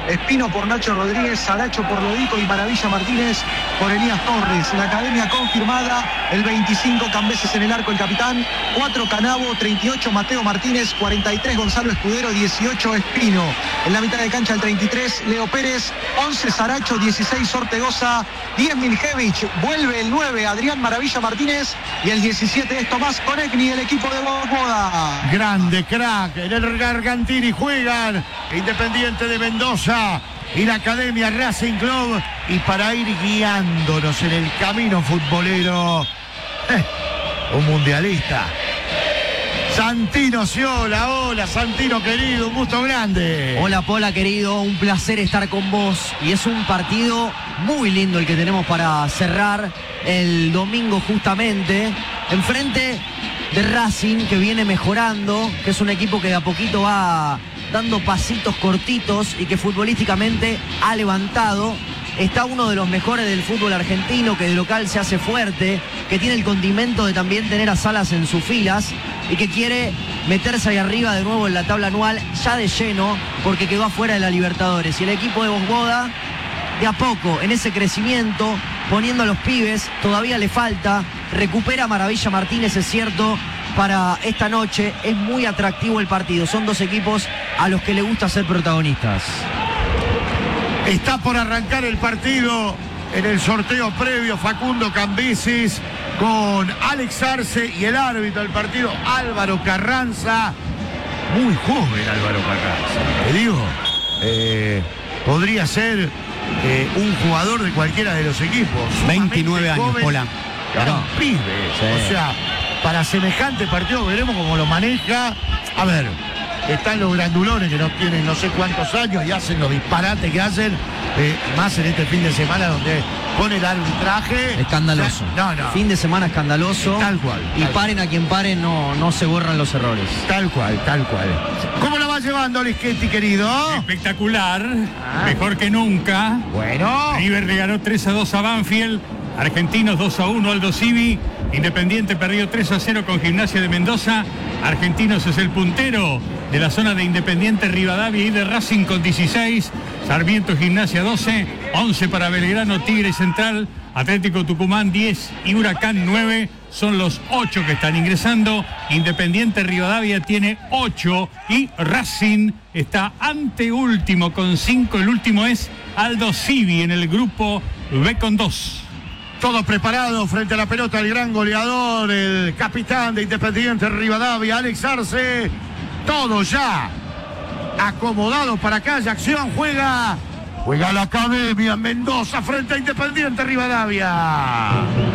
Espino por Nacho Rodríguez, Saracho por Lodico y Maravilla Martínez por Elías Torres. La academia confirmada, el 25 Cambeses en el arco, el capitán, 4 Canavo, 38 Mateo Martínez, 43 Gonzalo Escudero, 18 Espino. En la mitad de cancha el 33 Leo Pérez, 11 Saracho, 16 Ortegoza, 10 Miljevich, vuelve el 9 Adrián Maravilla Martínez y el 17 es Tomás Konechny, el equipo de Boda. Grande crack, en el Gargantini juegan Independiente de Mendoza y la Academia Racing Club, y para ir guiándonos en el camino futbolero, un mundialista, Santino Sciola. Hola Santino querido, un gusto grande. Hola Pola querido, un placer estar con vos, y es un partido muy lindo el que tenemos para cerrar el domingo, justamente enfrente de Racing, que viene mejorando, que es un equipo que de a poquito va dando pasitos cortitos y que futbolísticamente ha levantado. Está uno de los mejores del fútbol argentino, que de local se hace fuerte, que tiene el condimento de también tener a Salas en sus filas y que quiere meterse ahí arriba de nuevo en la tabla anual ya de lleno, porque quedó afuera de la Libertadores. Y el equipo de Boda, de a poco, en ese crecimiento, poniendo a los pibes, todavía le falta, recupera Maravilla Martínez, es cierto, para esta noche. Es muy atractivo el partido, son dos equipos a los que le gusta ser protagonistas. Está por arrancar el partido en el sorteo previo, Facundo Cambisis con Alex Arce y el árbitro del partido, Álvaro Carranza. Muy joven Álvaro Carranza, te digo, podría ser un jugador de cualquiera de los equipos. 29 años, Pola. Claro, un pibe. Sí. O sea, para semejante partido veremos cómo lo maneja. A ver, están los grandulones que no tienen no sé cuántos años y hacen los disparates que hacen, más en este fin de semana donde pone el arbitraje. Escandaloso. O sea, no. Fin de semana escandaloso. Tal cual. Y paren a quien paren, no se borran los errores. Tal cual. ¿Cómo la va llevando Lischetti, querido? Espectacular, mejor que nunca. Bueno. River le ganó 3-2 a Banfield, Argentinos 2-1 Aldo Civi, Independiente perdió 3-0 con Gimnasia de Mendoza. Argentinos es el puntero de la zona de Independiente, Rivadavia y de Racing con 16, Sarmiento, Gimnasia 12, 11 para Belgrano, Tigre Central, Atlético Tucumán 10 y Huracán 9. Son los 8 que están ingresando. Independiente Rivadavia tiene 8 y Racing está anteúltimo con 5. El último es Aldo Civi en el grupo B con 2. Todo preparado frente a la pelota, el gran goleador, el capitán de Independiente Rivadavia, Alex Arce. Todo ya acomodado para que haya acción. Juega la Academia Mendoza frente a Independiente Rivadavia.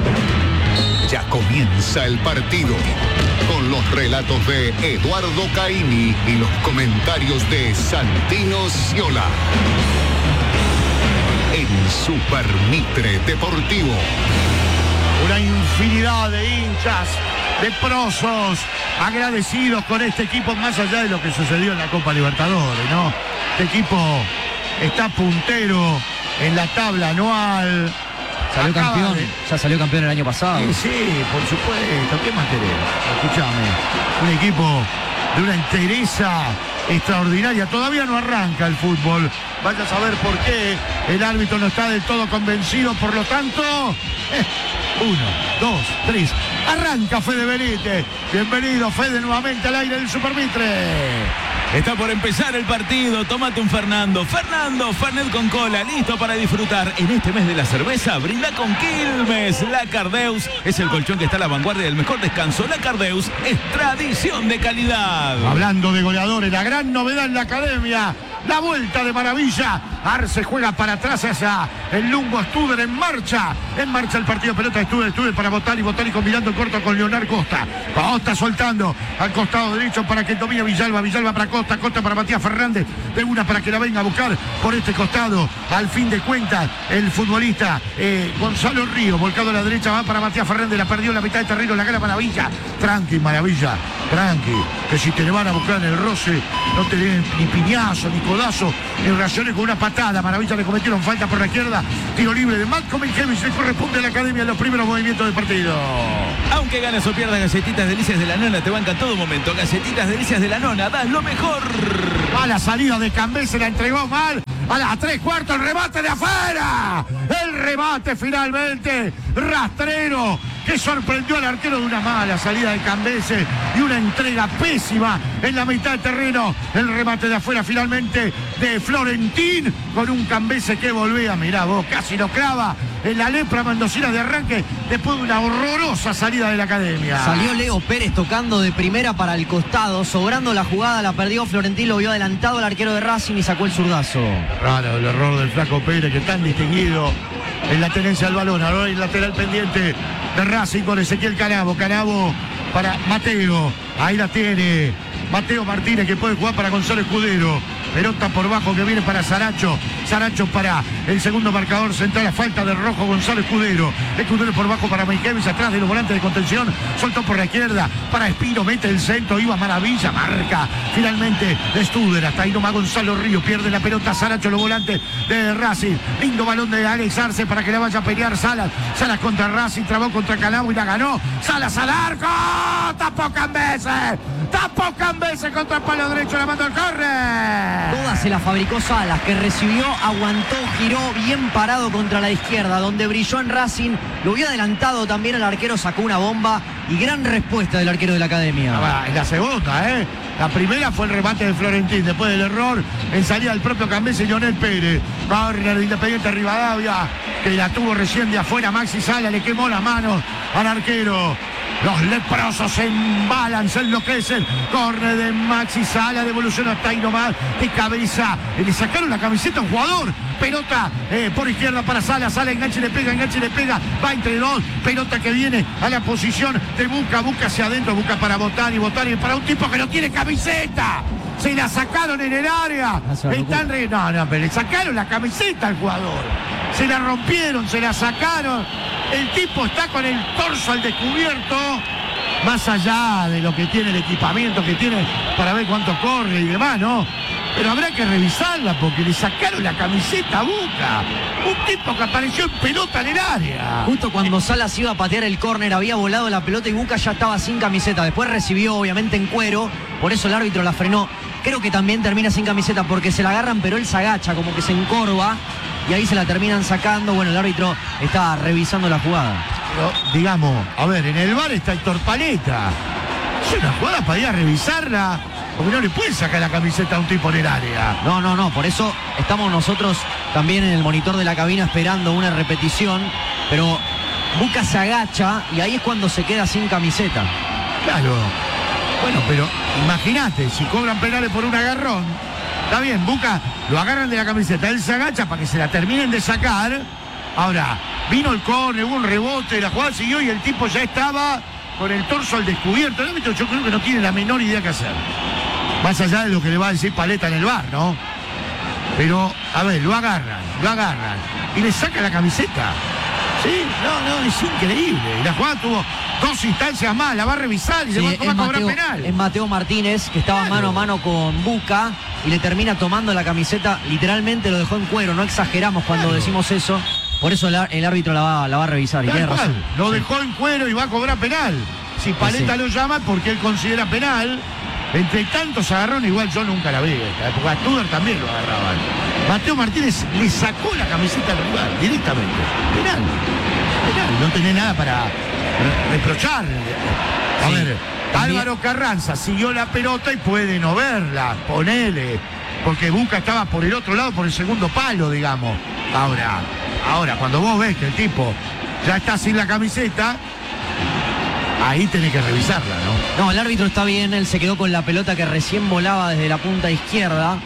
Ya comienza el partido con los relatos de Eduardo Caini y los comentarios de Santino Sciola. En Super Mitre Deportivo. Una infinidad de hinchas, de prosos, agradecidos con este equipo, más allá de lo que sucedió en la Copa Libertadores, ¿no? Este equipo está puntero en la tabla anual. Salió campeón, ya salió campeón el año pasado. Sí, por supuesto. ¿Qué más queremos? Escuchame, un equipo de una entereza extraordinaria. Todavía no arranca el fútbol. Vaya a saber por qué el árbitro no está del todo convencido. Por lo tanto, 1, 2, 3. Arranca Fede Benítez. Bienvenido, Fede, nuevamente al aire del Super Mitre. Está por empezar el partido, tómate un Fernando, Fernet con cola, listo para disfrutar. En este mes de la cerveza, brinda con Quilmes. La Cardeus es el colchón que está a la vanguardia del mejor descanso. La Cardeus es tradición de calidad. Hablando de goleadores, la gran novedad en la Academia, la vuelta de Maravilla. Arce juega para atrás hacia el Lungo Studer. En marcha el partido, pelota de Studer para Botani combinando corto con Leonard Costa soltando al costado derecho para que domine Villalba para Costa para Matías Fernández, de una para que la venga a buscar por este costado. Al fin de cuentas, el futbolista Gonzalo Río, volcado a la derecha, va para Matías Fernández, la perdió en la mitad de terreno, la gana Maravilla. Tranqui, Maravilla, que si te le van a buscar en el roce, no te den ni piñazo, ni codazo, ni reacciones con una patada. Maravilla, le cometieron falta por la izquierda, tiro libre de Malcolm Miljevich, le corresponde a la Academia en los primeros movimientos del partido. Aunque ganes o pierdas, Galletitas Delicias de la Nona te banca en todo momento. Galletitas Delicias de la Nona, das lo mejor. Mala salida de Cambé, se la entregó mal. A las 3/4 el remate de afuera. El remate finalmente rastrero que sorprendió al arquero de una mala salida de Cambese y una entrega pésima en la mitad del terreno. El remate de afuera finalmente de Florentín con un Cambese que volvía. Mirá vos, casi lo clava en la lepra mendocina de arranque después de una horrorosa salida de la Academia. Salió Leo Pérez tocando de primera para el costado, sobrando la jugada, la perdió Florentín, lo vio adelantado el arquero de Racing y sacó el zurdazo. Raro el error del flaco Pérez, que tan distinguido en la tenencia del balón. Ahora el lateral pendiente de Racing con Ezequiel Canavo. Canavo para Mateo. Ahí la tiene Mateo Martínez, que puede jugar para Gonzalo Escudero. Pelota por bajo que viene para Saracho. Saracho para el segundo marcador central. A falta de rojo Gonzalo Escudero. Escudero por bajo para Mijaevic, atrás de los volantes de contención. Soltó por la izquierda para Espino. Mete el centro. Iba Maravilla. Marca finalmente de Studer. Hasta ahí nomás Gonzalo Río. Pierde la pelota Saracho, los volantes de Racing. Lindo balón de Alex Arce para que la vaya a pelear Salas. Salas contra Racing. Trabó contra Canavo y la ganó. Salas al arco. Tapó Cambese. Tapó Cambese contra el palo derecho. La mandó al córner. Toda se la fabricó Salas, que recibió, aguantó, giró bien parado contra la izquierda, donde brilló en Racing. Lo vio adelantado también, el arquero sacó una bomba y gran respuesta del arquero de la Academia. En la segunda, La primera fue el remate de Florentín, después del error en salida del propio Cambese y Leonel Pérez. Córner de Independiente Rivadavia, que la tuvo recién de afuera. Maxi Sala le quemó las manos al arquero. Los leprosos se embalan, se enloquecen. Córner de Maxi Sala, devolución hasta ahí nomás, de cabeza. Le sacaron la camiseta a un jugador. Pelota por izquierda para Sala. Sala enganche y le pega. Va entre dos. Pelota que viene a la posición de Busca. Busca hacia adentro. Busca para Botani para un tipo que no tiene camiseta. Se la sacaron en el área. No, pero le sacaron la camiseta al jugador. Se la rompieron, se la sacaron. El tipo está con el torso al descubierto. Más allá de lo que tiene el equipamiento que tiene para ver cuánto corre y demás, ¿no? Pero habrá que revisarla porque le sacaron la camiseta a Busca. Un tipo que apareció en pelota en el área. Justo cuando Salas iba a patear el córner, había volado la pelota y Busca ya estaba sin camiseta. Después recibió, obviamente, en cuero. Por eso el árbitro la frenó. Creo que también termina sin camiseta porque se la agarran, pero él se agacha, como que se encorva. Y ahí se la terminan sacando. Bueno, el árbitro está revisando la jugada. Pero, digamos, a ver, en el VAR está Héctor Paleta. Es una jugada para ir a revisarla. Porque no le pueden sacar la camiseta a un tipo en el área. No, por eso estamos nosotros también en el monitor de la cabina esperando una repetición, pero Busca se agacha y ahí es cuando se queda sin camiseta. Claro. Bueno, pero imagínate, si cobran penales por un agarrón, está bien, Busca lo agarran de la camiseta, él se agacha para que se la terminen de sacar. Ahora, vino el córner, hubo un rebote, la jugada siguió y el tipo ya estaba con el torso al descubierto. El árbitro yo creo que no tiene la menor idea qué hacer. Más allá de lo que le va a decir Paleta en el VAR, ¿no? Pero, a ver, lo agarran y le saca la camiseta. Sí, no, es increíble. Y la jugada tuvo dos instancias más, la va a revisar y sí, le va a cobrar penal. Es Mateo Martínez, que estaba mano a mano con Busca y le termina tomando la camiseta, literalmente lo dejó en cuero, no exageramos cuando decimos eso. Por eso el árbitro la va a revisar. Y tiene razón. Lo dejó en cuero y va a cobrar penal. Si Paleta lo llama porque él considera penal. Entre tantos agarrones, igual yo nunca la vi. Porque a Studer también lo agarraban. Mateo Martínez le sacó la camiseta al rival directamente. Penal. No tenés nada para reprochar. A ver, también Álvaro Carranza siguió la pelota y puede no verla. Ponele. Porque Busca estaba por el otro lado, por el segundo palo, digamos. Ahora, cuando vos ves que el tipo ya está sin la camiseta, ahí tenés que revisarla, ¿no? No, el árbitro está bien, él se quedó con la pelota que recién volaba desde la punta izquierda.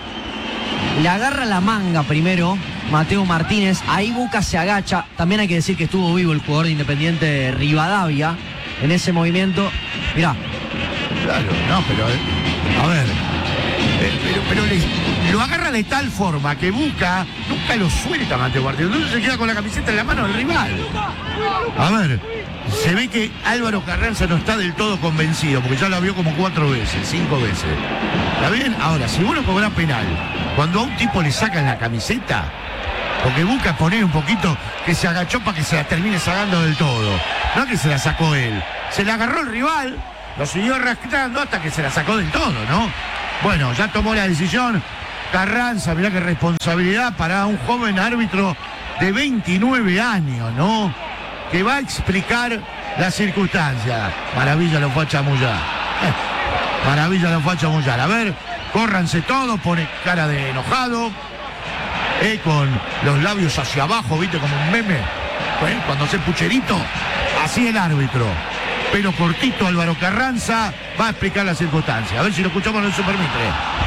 Le agarra la manga primero Mateo Martínez, ahí Busca se agacha. También hay que decir que estuvo vivo el jugador de Independiente Rivadavia en ese movimiento. Mirá. Claro, no, pero a ver, pero lo agarra de tal forma que Busca nunca lo suelta Mateo Martínez. Entonces se queda con la camiseta en la mano del rival. A ver, se ve que Álvaro Carranza no está del todo convencido, porque ya lo vio como 5 veces. ¿Está bien? Ahora, si vos no cobrás penal, cuando a un tipo le sacan la camiseta, porque Busca poner un poquito que se agachó para que se la termine sacando del todo. No que se la sacó él. Se la agarró el rival, lo siguió arrastrando hasta que se la sacó del todo, ¿no? Bueno, ya tomó la decisión Carranza, mirá qué responsabilidad para un joven árbitro de 29 años, ¿no? Que va a explicar la circunstancia. Maravilla lo fue a chamullar. Maravilla lo fue a chamullar. A ver, córranse todos, pone cara de enojado. Con los labios hacia abajo, viste, como un meme. Cuando hace pucherito, así el árbitro. Pero cortito, Álvaro Carranza va a explicar la circunstancia. A ver si lo escuchamos en el Supermitre.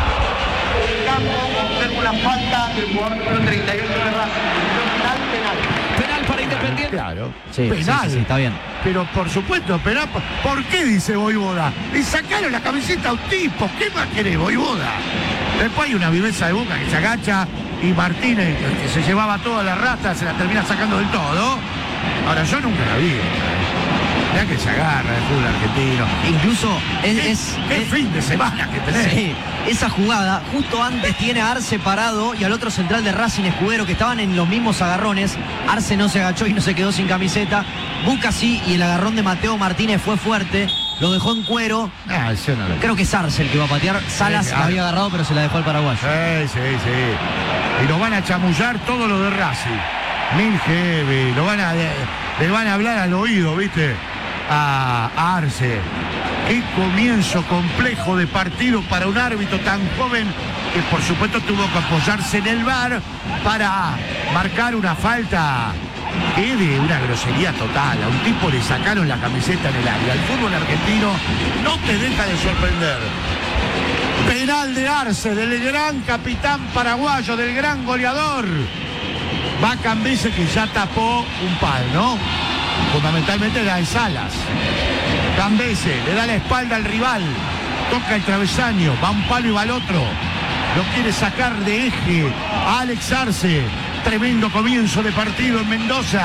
Una falta del jugador número 38 de Racing. Penal para Independiente. Claro, Sí, penal. sí, está bien. Pero por supuesto, penal. ¿Por qué dice Voivoda? Le sacaron la camiseta a un tipo. ¿Qué más querés, Voivoda? Después hay una viveza de Boca que se agacha y Martínez, que se llevaba toda la rata, se la termina sacando del todo. Ahora, yo nunca la vi. Mirá que se agarra el fútbol argentino. Incluso ¿Qué fin de semana que tenés? Sí, esa jugada, justo antes tiene a Arce parado y al otro central de Racing, Escudero, que estaban en los mismos agarrones. Arce no se agachó y no se quedó sin camiseta. Buca sí, y el agarrón de Mateo Martínez fue fuerte. Lo dejó en cuero. Eso no lo... Creo que es Arce el que va a patear. Salas la había agarrado, pero se la dejó al paraguayo. Sí. Y lo van a chamullar todo lo de Racing. Mil heavy. Le van a hablar al oído, ¿viste? A Arce. Qué comienzo complejo de partido para un árbitro tan joven que por supuesto tuvo que apoyarse en el VAR para marcar una falta que de una grosería total. A un tipo le sacaron la camiseta en el área. El fútbol argentino no te deja de sorprender. Penal de Arce, del gran capitán paraguayo, del gran goleador. Va Cambese, que ya tapó un pal, ¿no? Fundamentalmente la de Salas. Cambese le da la espalda al rival, toca el travesaño, va un palo y va al otro. Lo quiere sacar de eje a Alex Arce. Tremendo comienzo de partido en Mendoza.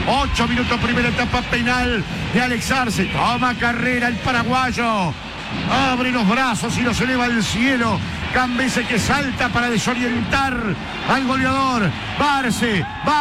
8 minutos, primera etapa, penal de Alex Arce. Toma carrera el paraguayo. Abre los brazos y los eleva al cielo. Cambese, que salta para desorientar al goleador. Barce,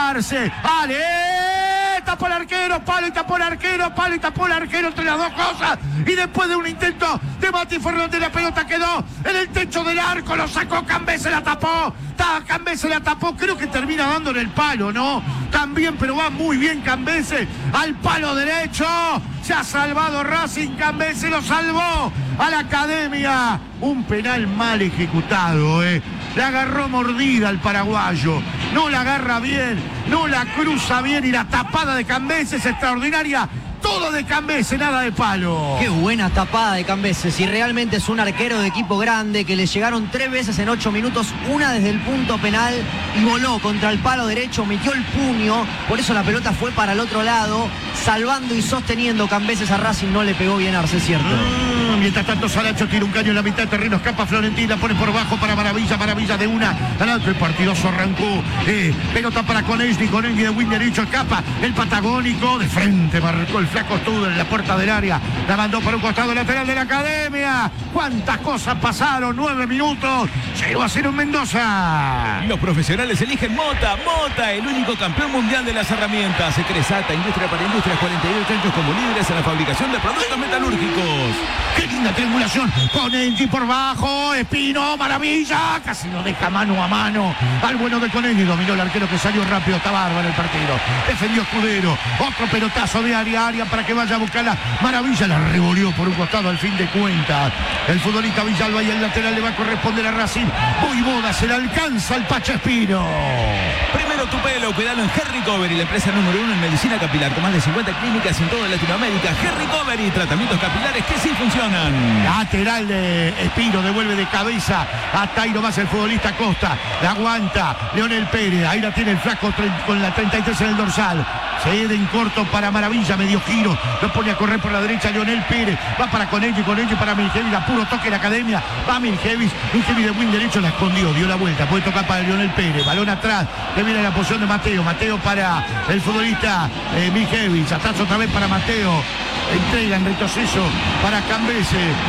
¡ale! Tapó el arquero, palo y tapó el arquero, palo y tapó el arquero, entre las dos cosas. Y después de un intento de Mati Fernández, la pelota quedó en el techo del arco, lo sacó Cambese, la tapó. Cambese la tapó, creo que termina dándole el palo, ¿no? También, pero va muy bien Cambese al palo derecho. Se ha salvado Racing, Cambese lo salvó a la Academia. Un penal mal ejecutado, Le agarró mordida al paraguayo. No la agarra bien, no la cruza bien y la tapada de Cambese es extraordinaria. Todo de Cambese, nada de palo. Qué buena tapada de Cambese. Si realmente es un arquero de equipo grande, que le llegaron 3 veces en 8 minutos, una desde el punto penal y voló contra el palo derecho, metió el puño, por eso la pelota fue para el otro lado, salvando y sosteniendo Cambese a Racing. No le pegó bien Arce, ¿cierto? Mientras tanto Salacho tira un caño en la mitad de terreno, escapa Florentín, la pone por bajo para Maravilla de una al otro. El partidoso arrancó, pelota para Conegui de wing derecho, escapa el patagónico, de frente marcó el flaco Studer en la puerta del área, la mandó por un costado lateral de la Academia. Cuántas cosas pasaron, 9 minutos, 0-0 en Mendoza. Los profesionales eligen Mota, el único campeón mundial de las herramientas. Cresata, industria para industrias, 48 años como líderes en la fabricación de productos metalúrgicos. ¡Qué linda triangulación! Conegui por bajo, Espino, Maravilla, casi lo deja mano a mano al bueno de Conegui. Dominó el arquero, que salió rápido, está bárbaro el partido. Defendió Escudero, otro pelotazo de área para que vaya a buscarla. Maravilla la revolvió por un costado al fin de cuentas. El futbolista Villalba, y el lateral le va a corresponder a Racing. Voivoda, se le alcanza al Pacha Espino. Primero tu pelo, cuidalo en Hair Recovery, la empresa número 1 en medicina capilar, con más de 50 clínicas en toda Latinoamérica. Hair Recovery, tratamientos capilares que sí funcionan. Lateral de Espino, devuelve de cabeza a Tairo, más el futbolista Costa. La aguanta Leonel Pérez, ahí la tiene el flaco con la 33 en el dorsal. Cede en corto para Maravilla, medio giro, lo pone a correr por la derecha Leonel Pérez, va para Conegui para Miljevic, a puro toque en la Academia, va Miljevic de wing derecho, la escondió, dio la vuelta, puede tocar para Leonel Pérez, balón atrás, que viene la posición de Mateo para el futbolista Miljevic, atrás otra vez para Mateo, entrega en retroceso para Cambese.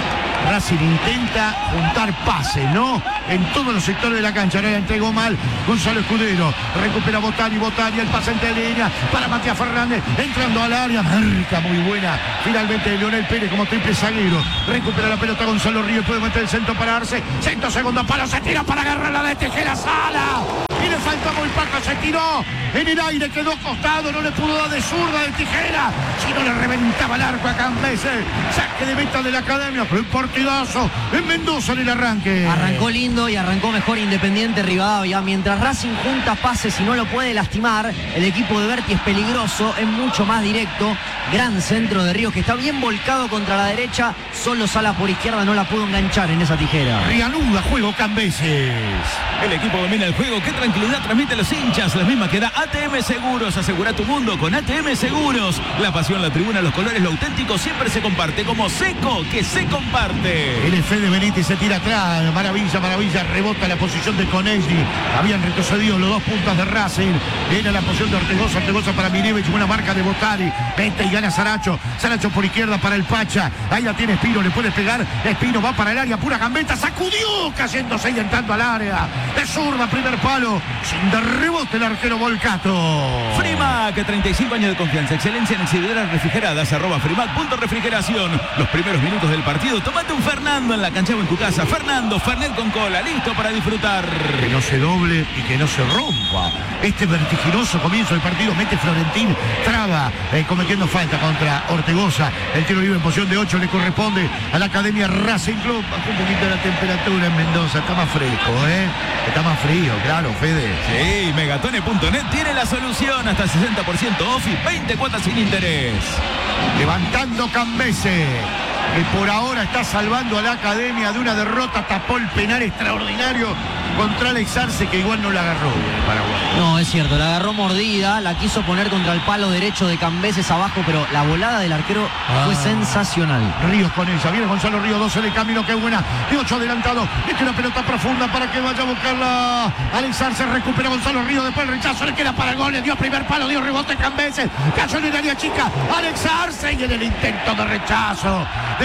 Racing intenta juntar pases, ¿no? En todos los sectores de la cancha. Ahora la entregó mal Gonzalo Escudero. Recupera Botani, el pase entre línea para Matías Fernández. Entrando al área. Marca muy buena. Finalmente Leonel Pérez como triple zaguero. Recupera la pelota Gonzalo Ríos. Puede meter el centro para Arce. Centro, segundo palo. Se tira para agarrarla de Tejera Sala. Y le falta muy poco. Se tiró en el aire. Quedó acostado. No le pudo dar de zurda de Tijera. Si no le reventaba el arco a Cambeses. Saque de meta de la Academia. Pero un partidazo en Mendoza en el arranque. Arrancó lindo y arrancó mejor Independiente Rivadavia. Mientras Racing junta pases y no lo puede lastimar, el equipo de Berti es peligroso, es mucho más directo. Gran centro de Ríos que está bien volcado contra la derecha. Solo Sala por izquierda no la pudo enganchar en esa tijera. Reanuda juego Cambeses. El equipo domina el juego. Qué tranquilidad transmite a los hinchas. La misma que da ATM Seguros. Asegura tu mundo con ATM Seguros. La pasión, la tribuna, los colores, lo auténtico siempre se comparte. Como Seco, que se comparte. El Fede Benítez se tira atrás. Maravilla. Rebota la posición de Conegli. Habían retrocedido los dos puntas de Racing. Viene la posición de Ortegoza para Mirevich. Buena marca de Botari. Vete y gana Saracho. Saracho por izquierda para el Pacha. Ahí la tiene Espino. Le puede pegar. Espino va para el área. Pura gambeta. Sacudió cayéndose y entrando al área. De zurda, primer palo. Sin de rebote el arquero Volcato. Frimac, 35 años de confianza. Excelencia en exhibidoras refrigeradas. @frimac.refrigeración. Los primeros minutos del partido. Tomate un Fernando en la cancha o en tu casa. Fernando, Fernet con cola. Listo para disfrutar. Que no se doble y que no se rompa. Este vertiginoso comienzo del partido. Mete Florentín. Traba cometiendo falta contra Ortegoza. El tiro libre en posición de 8 le corresponde a la Academia Racing Club. Bajó un poquito la temperatura en Mendoza. Está más fresco, Está más frío, claro, Fede. Sí, Megatone.net tiene la solución. Hasta 60% off y 20 cuotas sin interés. Levantando Cambeses, que por ahora está salvando a la Academia de una derrota. Tapó el penal extraordinario contra Alex Arce, que igual no la agarró el Paraguay. No, es cierto, la agarró mordida, la quiso poner contra el palo derecho de Cambeses abajo, pero la volada del arquero fue sensacional. Ríos con ella, viene Gonzalo Ríos, 12 de camino, qué buena, de 8 adelantado, mete una pelota profunda para que vaya a buscarla Alex Arce, recupera Gonzalo Ríos, después el rechazo, le queda para el gol, le dio primer palo, dio rebote Cambeses, cayó en el área chica, Alex Arce, y en el intento de rechazo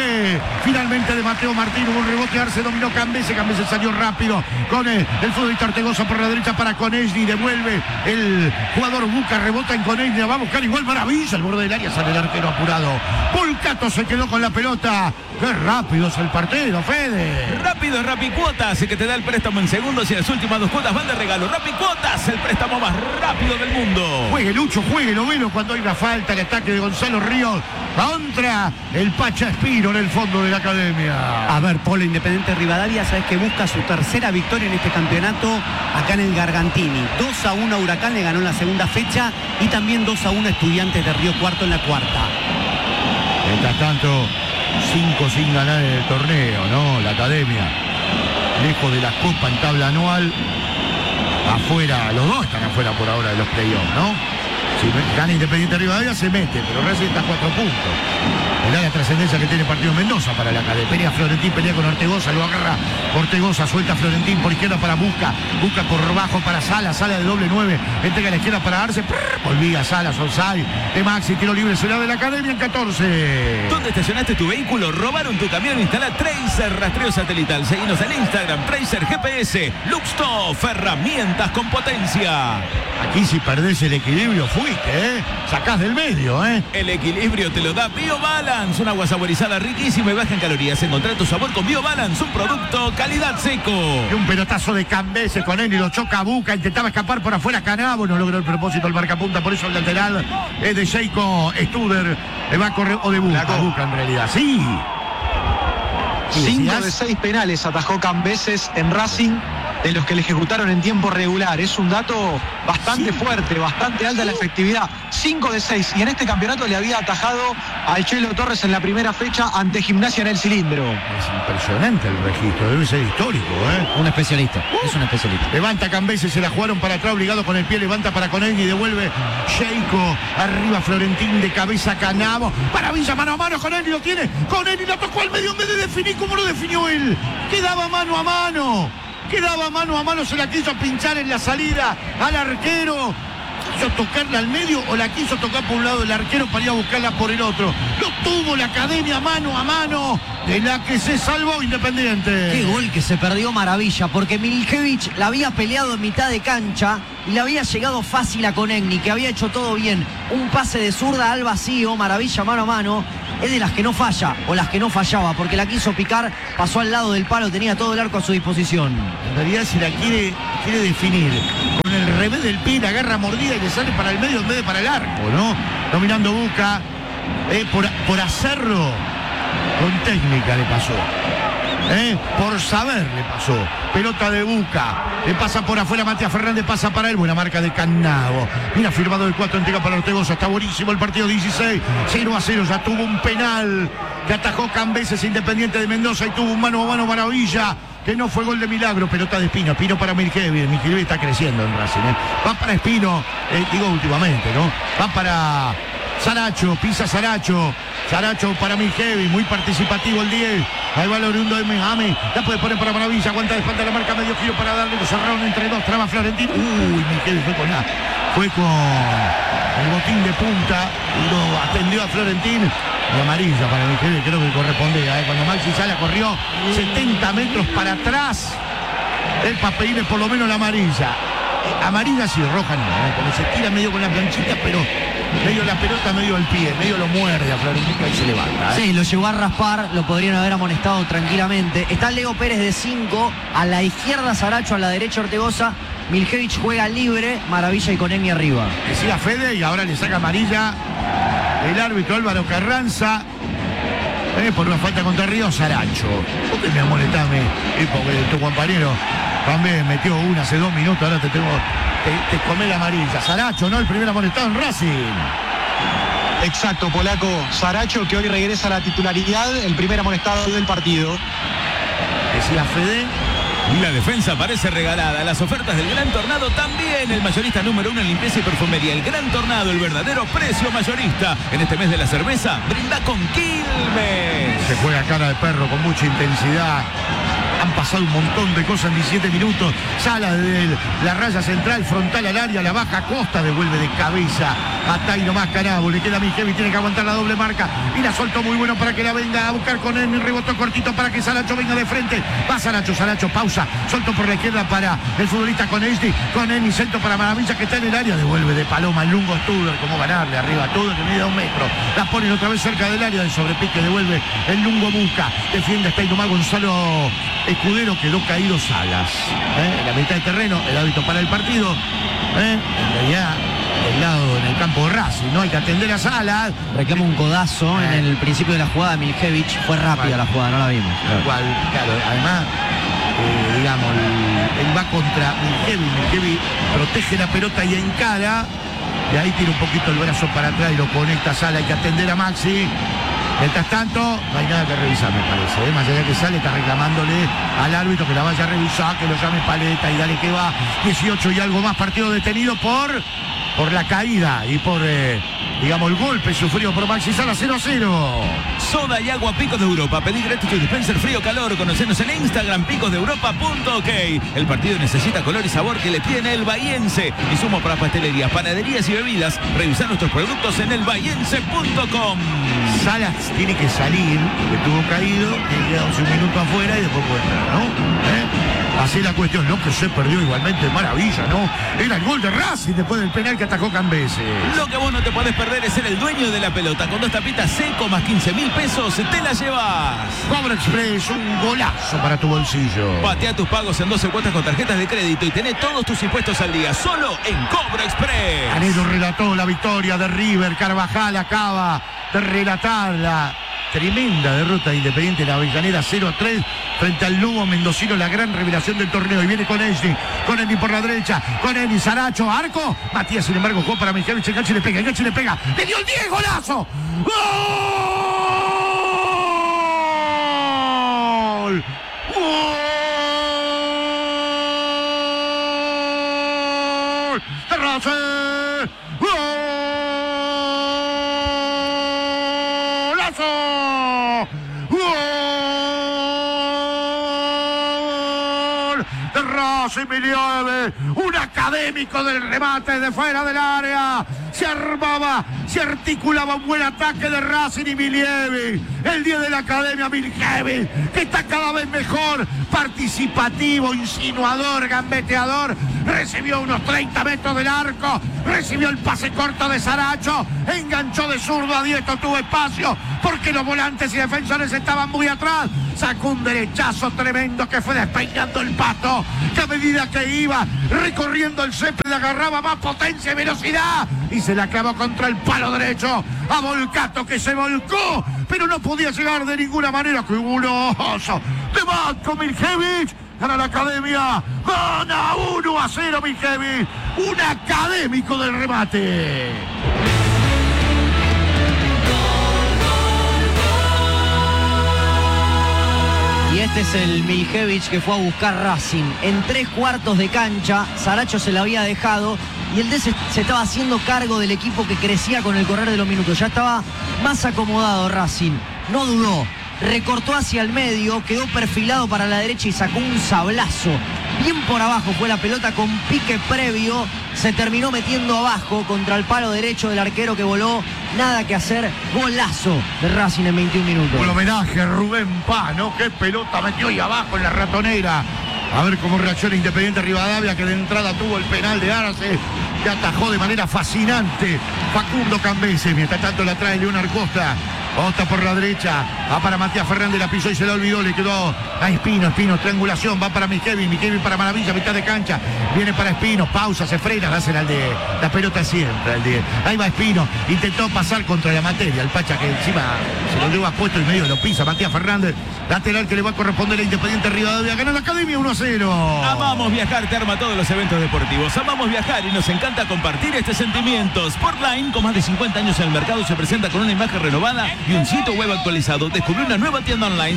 finalmente de Mateo Martín, hubo un rebote, Arce dominó Cambeses salió rápido con el futbolista Ortegoza por la derecha para Conegli, devuelve el jugador Buca, rebota en Conegli, va a buscar igual Maravilla, al borde del área sale el arquero apurado. Volcato se quedó con la pelota. Qué rápido es el partido, Fede. Rápido es Rapicuotas, que te da el préstamo en segundos y las últimas 2 cuotas van de regalo. Rapicuotas, el préstamo más rápido del mundo. Juegue Lucho, juegue Novelo cuando hay una falta, el ataque de Gonzalo Ríos contra el Pacha Espino en el fondo de la Academia. A ver, Polo, Independiente Rivadavia, sabes que busca su tercera victoria en este campeonato acá en el Gargantini. 2-1 a Huracán, le ganó en la segunda fecha, y también 2-1 Estudiantes de Río Cuarto en la cuarta. Mientras tanto, 5 sin ganar en el torneo, ¿no? La Academia, lejos de la Copa en tabla anual, afuera, los dos están afuera por ahora de los playoffs, ¿no? Si gana Independiente Rivadavia se mete, pero Racing está a 4 puntos. Mirá la trascendencia que tiene el partido Mendoza para la Academia. Florentín pelea con Ortegoza, lo agarra Ortegoza, suelta Florentín por izquierda para Busca por bajo para Sala de doble 9, entrega a la izquierda para Arce, volvía Sala, Sonsay, de Maxi, tiro libre, ciudad de la Academia en 14. ¿Dónde estacionaste tu vehículo? ¿Robaron tu camión? Instala Tracer rastreo satelital. Seguinos en Instagram, Tracer GPS. Luxtoff, herramientas con potencia. Aquí si perdés el equilibrio fuiste, sacás del medio, El equilibrio te lo da BioBalance, un agua saborizada riquísima y baja en calorías. Encontrá tu sabor con BioBalance, un producto calidad Seco. Y un pelotazo de Cambeses con él y lo choca a Buca, intentaba escapar por afuera Canavo, no logró el propósito el marcapunta, por eso el lateral es de Sheiko Studer, va a correr, o de Buca en realidad, sí. 5 de 6 penales atajó Cambeses en Racing, de los que le ejecutaron en tiempo regular. Es un dato bastante fuerte, bastante alta la efectividad. 5 de 6. Y en este campeonato le había atajado al Chelo Torres en la primera fecha ante Gimnasia en el Cilindro. Es impresionante el registro, debe ser histórico, Un especialista, es un especialista. Levanta Cambeses, se la jugaron para atrás, obligado con el pie, levanta para Conegli, devuelve Sheiko, arriba Florentín, de cabeza Canavo, Maravilla, mano a mano, Conegli lo tiene, Conegli lo tocó al medio en vez de definir como lo definió él. Quedaba mano a mano, se la quiso pinchar en la salida al arquero. ¿Quiso tocarla al medio o la quiso tocar por un lado del arquero para ir a buscarla por el otro? Lo tuvo la Academia mano a mano. de la que se salvó Independiente. Qué gol que se perdió Maravilla, porque Miljevich la había peleado en mitad de cancha y le había llegado fácil a Konechny, que había hecho todo bien. Un pase de zurda al vacío, Maravilla mano a mano. Es de las que no falla, o las que no fallaba, porque la quiso picar, pasó al lado del palo, tenía todo el arco a su disposición. En realidad, si la quiere definir con el revés del pie, la agarra mordida y le sale para el medio en vez de para el arco, ¿no? Dominando Buca, por hacerlo con técnica le pasó. Por saber le pasó. Pelota de Buca. Le pasa por afuera Matías Fernández, pasa para él. Buena marca de Cannavo. Mira, firmado el 4, entrega para Ortegoza. Está buenísimo el partido 16. 0-0. Ya tuvo un penal que atajó Cambeses, Independiente de Mendoza, y tuvo un mano a mano Maravilla, que no fue gol de milagro. Pelota de Espino. Espino para Miljevich. Miljevich está creciendo en Racing. Va para Espino. Digo últimamente, ¿no? Va para Saracho. Pisa Saracho. Saracho para Miljevich, muy participativo el 10. Ahí va el oriundo de Miami. La puede poner para Maravilla. Aguanta de espalda la marca, medio giro para darle. Lo cerraron entre dos. Traba Florentino. Miljevich fue con el botín de punta. Lo atendió a Florentino. Y amarilla para Miljevich, creo que correspondía. Cuando Maxi Sala corrió 70 metros para atrás, el papelín es por lo menos la amarilla. Amarilla sí, roja no. Cuando se tira medio con la planchita, pero medio la pelota, medio el pie, medio lo muerde a Florentino y se levanta. Sí, lo llegó a raspar, lo podrían haber amonestado tranquilamente. Está Leo Pérez de 5, a la izquierda Saracho, a la derecha Ortegoza. Miljevich juega libre, Maravilla y Konechny arriba. Decía Fede y ahora le saca amarilla el árbitro Álvaro Carranza. Por una falta contra Río Saracho. ¿Por qué me amonestás, porque tu compañero también metió una hace 2 minutos, ahora te comé la amarilla? Saracho, ¿no? El primer amonestado en Racing. Exacto, polaco. Saracho, que hoy regresa a la titularidad, el primer amonestado del partido. Decía Fede. Y la defensa parece regalada. Las ofertas del Gran Tornado también. El mayorista número 1 en limpieza y perfumería. El Gran Tornado, el verdadero precio mayorista. En este mes de la cerveza, brinda con Quilmes. Se juega cara de perro con mucha intensidad. Han pasado un montón de cosas en 17 minutos. Sala de la raya central, frontal al área, la baja Costa, devuelve de cabeza. Hasta ahí nomás Cannavo, le queda a Miljevich, tiene que aguantar la doble marca. Y la soltó muy bueno para que la venga a buscar con él. Rebotó cortito para que Saracho venga de frente. Va Saracho, pausa. Soltó por la izquierda para el futbolista Konechny. Konechny, centro para Maravilla, que está en el área. Devuelve de paloma el Lungo Studer. Como ganarle arriba todo, que mide 2 metros. La ponen otra vez cerca del área. De sobrepique devuelve el Lungo Buca. Defiende hasta ahí nomás Gonzalo Escudero, quedó caído Salas. En la mitad del terreno, el hábito para el partido. En realidad, el lado en el campo de Racing, ¿no? Hay que atender a Salas. Reclama un codazo en el principio de la jugada. Miljevich, fue rápida la jugada, no la vimos. Igual, claro, además, digamos, él va contra Miljevich protege la pelota y encara. Y ahí tira un poquito el brazo para atrás y lo conecta a Salas. Hay que atender a Maxi. Mientras tanto, no hay nada que revisar, me parece. Más allá que sale, está reclamándole al árbitro que la vaya a revisar, que lo llame Paleta y dale que va. 18 y algo más, partido detenido por la caída y por, digamos, el golpe sufrido por Maxi Sala. 0-0. Soda y agua Picos de Europa. Pedí gratis tu dispenser frío-calor. Conocenos en Instagram, picosdeeuropa.ok. El partido necesita color y sabor que le piden el Bahiense. Insumos para pastelerías, panaderías y bebidas. Revisar nuestros productos en elbahiense.com. Salas tiene que salir, que estuvo caído, tiene que quedarse un minuto afuera y después puede entrar, ¿no? Así la cuestión, no, que se perdió igualmente, maravilla, ¿no? Era el gol de Racing después del penal que atajó Cambeses. Lo que vos no te podés perder es ser el dueño de la pelota. Con 2 tapitas seco más 15.000 pesos, te la llevas. Cobra Express, un golazo para tu bolsillo. Patea tus pagos en 12 cuotas con tarjetas de crédito y tené todos tus impuestos al día, solo en Cobra Express. Canedo relató la victoria de River. Carvajal acaba de relatar la tremenda derrota de Independiente en la Avellaneda 0-3 frente al Lugo mendocino, la gran revelación del torneo. Y viene Konechny por la derecha, Konechny, Saracho, arco. Matías, sin embargo, jugó para Miljevich, enganche y le pega. ¡Le dio el 10, golazo! ¡Gol! ¡Gol! ¡Terrace! ¡Gol! Rossi Milievic, un académico del remate de fuera del área. Se armaba, se articulaba un buen ataque de Racing y Milievic. El 10 de la academia Miljevic, que está cada vez mejor, participativo, insinuador, gambeteador. Recibió unos 30 metros del arco, recibió el pase corto de Saracho, enganchó de zurdo a diestro, tuvo espacio porque los volantes y defensores estaban muy atrás. Sacó un derechazo tremendo que fue despeinando el Pato, que a medida que iba recorriendo el césped agarraba más potencia y velocidad y se la clavó contra el palo derecho a Volcato, que se volcó, pero no podía llegar de ninguna manera. ¡Qué guloso! De Marco Miljevic. Gana la academia, gana 1-0 Miljevic, un académico del remate. Y este es el Miljevic que fue a buscar Racing. En 3/4 de cancha, Saracho se la había dejado y el D se estaba haciendo cargo del equipo que crecía con el correr de los minutos. Ya estaba más acomodado Racing, no dudó. Recortó hacia el medio, quedó perfilado para la derecha y sacó un sablazo. Bien por abajo fue la pelota con pique previo. Se terminó metiendo abajo contra el palo derecho del arquero que voló. Nada que hacer. Golazo de Racing en 21 minutos. Un homenaje a Rubén Paz, ¿no? Qué pelota metió ahí abajo en la ratonera. A ver cómo reacciona Independiente Rivadavia, que de entrada tuvo el penal de Arce, que atajó de manera fascinante Facundo Cambese. Mientras tanto la trae Leonardo Costa. Costa por la derecha, va para Matías Fernández, la pisó y se la olvidó, le quedó a Espino, triangulación, va para Miljevic para Maravilla, mitad de cancha, viene para Espino, pausa, se frena, dásela al de la pelota siempre, al de, ahí va Espino, intentó pasar contra la materia, el Pacha que encima se lo lleva puesto y medio lo pisa Matías Fernández, lateral que le va a corresponder a Independiente Rivadavia, gana la academia 1-0. Amamos viajar, te arma todos los eventos deportivos, amamos viajar y nos encanta compartir este sentimiento. Sportline, con más de 50 años en el mercado, se presenta con una imagen renovada y un sitio web actualizado. Descubrió una nueva tienda online,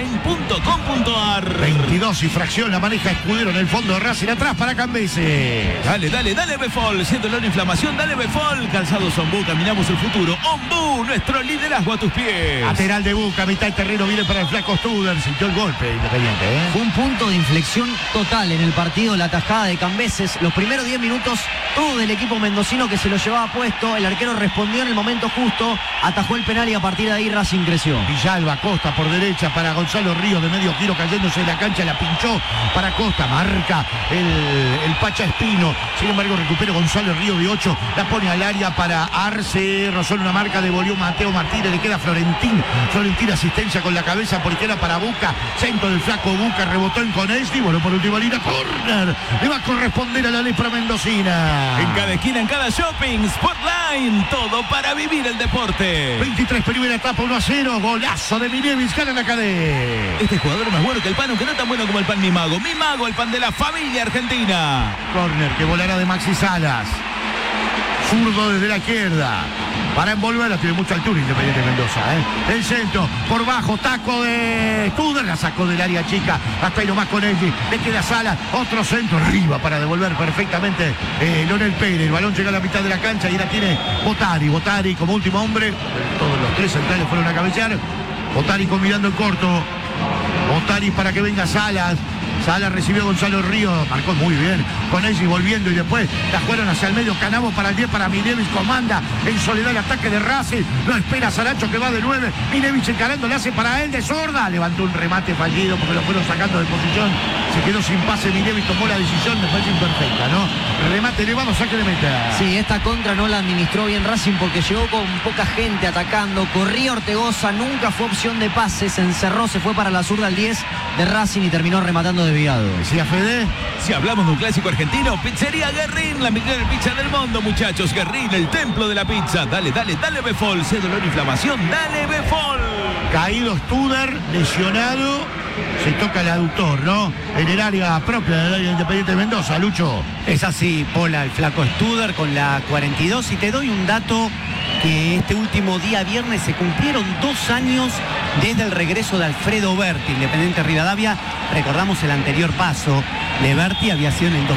sportline.com.ar. 22 y fracción, la maneja Escudero en el fondo de Racing, atrás para Cambese. Dale, Befol, siendo la inflamación, dale Befol. Calzados Ombú, caminamos el futuro. Ombú, nuestro liderazgo a tus pies. Lateral de Boca, mitad del terreno, viene para el flaco Studer, sintió el golpe Independiente, ¿eh? Fue un punto de inflexión total en el partido, la tajada de Cambeses. Los primeros 10 minutos, todo del equipo mendocino que se lo llevaba puesto. El arquero respondió en el momento justo, atajó el penal y a partir de ahí Racing creció. Villalba, Costa por derecha para Gonzalo Ríos de medio giro cayéndose en la cancha, la pinchó para Costa, marca el Pacha Espino, sin embargo recupera Gonzalo Ríos de 8, la pone al área para Arce, rozó una marca, devolvió Mateo Martínez, le queda Florentín asistencia con la cabeza por izquierda para Buca, centro del flaco Buca, rebotó en Conesti, voló por última línea, córner, le va a corresponder a la lepra mendocina. En cada esquina, en cada shopping, Sportline, todo para vivir el deporte. 23 primera etapa, 1-0, golazo de Miljevic, gana la cadena. Este jugador es más bueno que el pan, aunque no tan bueno como el pan Mi Mago. Mi Mago, el pan de la familia argentina. Corner que volará de Maxi Salas. Zurdo desde la izquierda. Para envolverla, tiene mucha altura Independiente Mendoza, ¿eh? El centro, por bajo, taco de Studer, la sacó del área chica, hasta ahí nomás con Elgi, le queda Salas, otro centro arriba para devolver perfectamente Leonel Pérez, el balón llega a la mitad de la cancha y la tiene Botari como último hombre, todos los tres centrales fueron a cabecear, Botari combinando en corto, Botari para que venga Salas recibió a Gonzalo Ríos, marcó muy bien con Elgi volviendo y después la jugaron hacia el medio, Canavo para el 10 para Miljevic, comanda en soledad el ataque de Racing, lo espera Saracho que va de 9, Miljevic encarando, le hace para él de zurda, levantó un remate fallido porque lo fueron sacando de posición, se quedó sin pase, Miljevic tomó la decisión, me parece imperfecta, ¿no? Remate elevado, saque de meta. Sí, esta contra no la administró bien Racing porque llegó con poca gente atacando, corría Ortegoza, nunca fue opción de pase, se encerró, se fue para la zurda al 10 de Racing y terminó rematando desviado. Decía Fede. Si hablamos de un clásico argentino, Pizzería Guerrín, la mejor pizza del mundo, muchachos. Guerrín, el templo de la pizza. Dale Befol, si hay dolor e inflamación, dale Befol. Caído Studer, lesionado, se toca el aductor, ¿no? En el área propia del área Independiente de Mendoza, Lucho. Es así, Pola, el flaco Studer con la 42, y te doy un dato que este último día viernes se cumplieron 2 años desde el regreso de Alfredo Berti, Independiente Rivadavia. Recordamos el anterior paso de Berti había sido en el 2016-2017.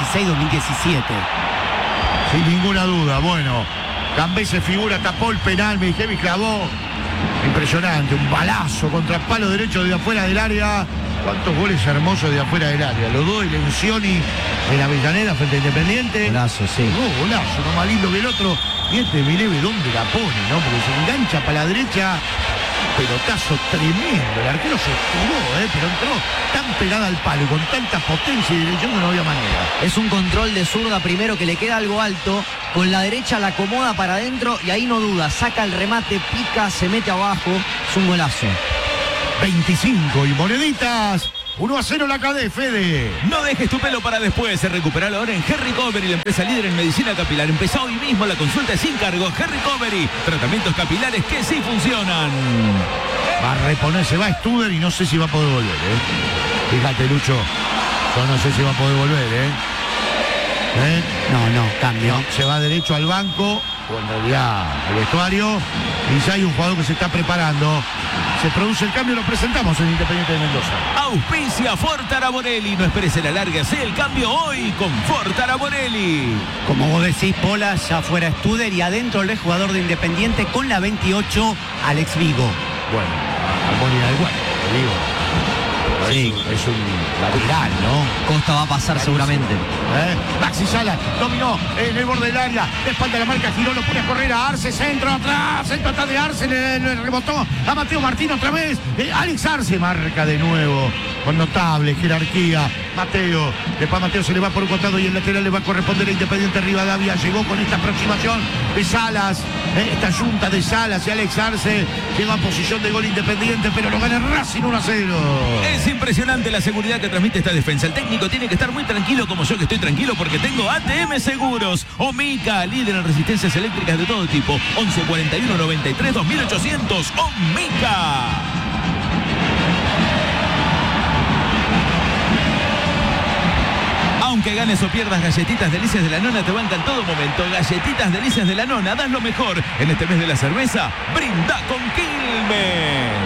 Sin ninguna duda, bueno, Cambese figura, tapó el penal, Miljevic clavó. Impresionante, un balazo contra el palo derecho de afuera del área. Cuántos goles hermosos de afuera del área. Los dos de Lencioni en Avellaneda frente a Independiente. Golazo, sí. Golazo, uno más lindo que el otro. Y este Vileve, ¿dónde la pone, no? Porque se engancha para la derecha. Pelotazo tremendo. El arquero se estiró, pero entró tan pegada al palo y con tanta potencia y dirección que no había manera. Es un control de zurda primero que le queda algo alto. Con la derecha la acomoda para adentro y ahí no duda. Saca el remate, pica, se mete abajo. Es un golazo. 25 y moneditas. 1-0 la KD, Fede. No dejes tu pelo para después. Recuperalo ahora en Hair Recovery, la empresa líder en medicina capilar. Empezó hoy mismo la consulta sin cargo. Hair Recovery, tratamientos capilares que sí funcionan. Va a reponerse, va Studer y no sé si va a poder volver, Fíjate, Lucho. Yo no sé si va a poder volver, No, cambio. Se va derecho al banco, o en realidad al vestuario. Y ya hay un jugador que se está preparando. Se produce el cambio, lo presentamos en Independiente de Mendoza. Auspicia Fortaraborelli. No esperes el alargue, hace el cambio hoy con Fortaraborelli. Como vos decís, Pola, ya fuera Studer y adentro el jugador de Independiente con la 28, Alex Vigo. Bueno, armonía del cuerpo, digo. Sí. Es un lateral, ¿no? Costa va a pasar seguramente. Maxi Sala dominó en el borde del área, de espalda la marca, giró, lo pone a correr a Arce, centro atrás de Arce, le rebotó a Mateo Martín otra vez. Alex Arce marca de nuevo, con notable jerarquía. Después Mateo se le va por un costado y el lateral le va a corresponder a Independiente Rivadavia. Llegó con esta aproximación de Salas, esta junta de Salas y Alex Arce. Llega a posición de gol Independiente, pero lo gana Racing 1-0. Es impresionante la seguridad que transmite esta defensa. El técnico tiene que estar muy tranquilo, como yo que estoy tranquilo, porque tengo ATM Seguros. Omica, líder en resistencias eléctricas de todo tipo. 11 41 93 2800. Omica. Aunque ganes o pierdas, Galletitas Delicias de la Nona te bancan todo momento. Galletitas Delicias de la Nona, das lo mejor. En este mes de la cerveza, brinda con Quilmes.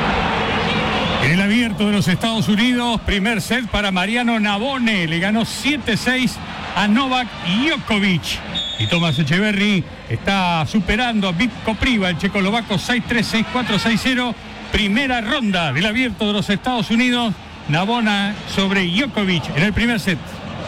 En el Abierto de los Estados Unidos, primer set para Mariano Navone. Le ganó 7-6 a Novak Djokovic. Y Tomás Echeverry está superando a Vip Kopriva, el checoslovaco, 6-3, 6-4, 6-0. Primera ronda del Abierto de los Estados Unidos. Navona sobre Djokovic en el primer set.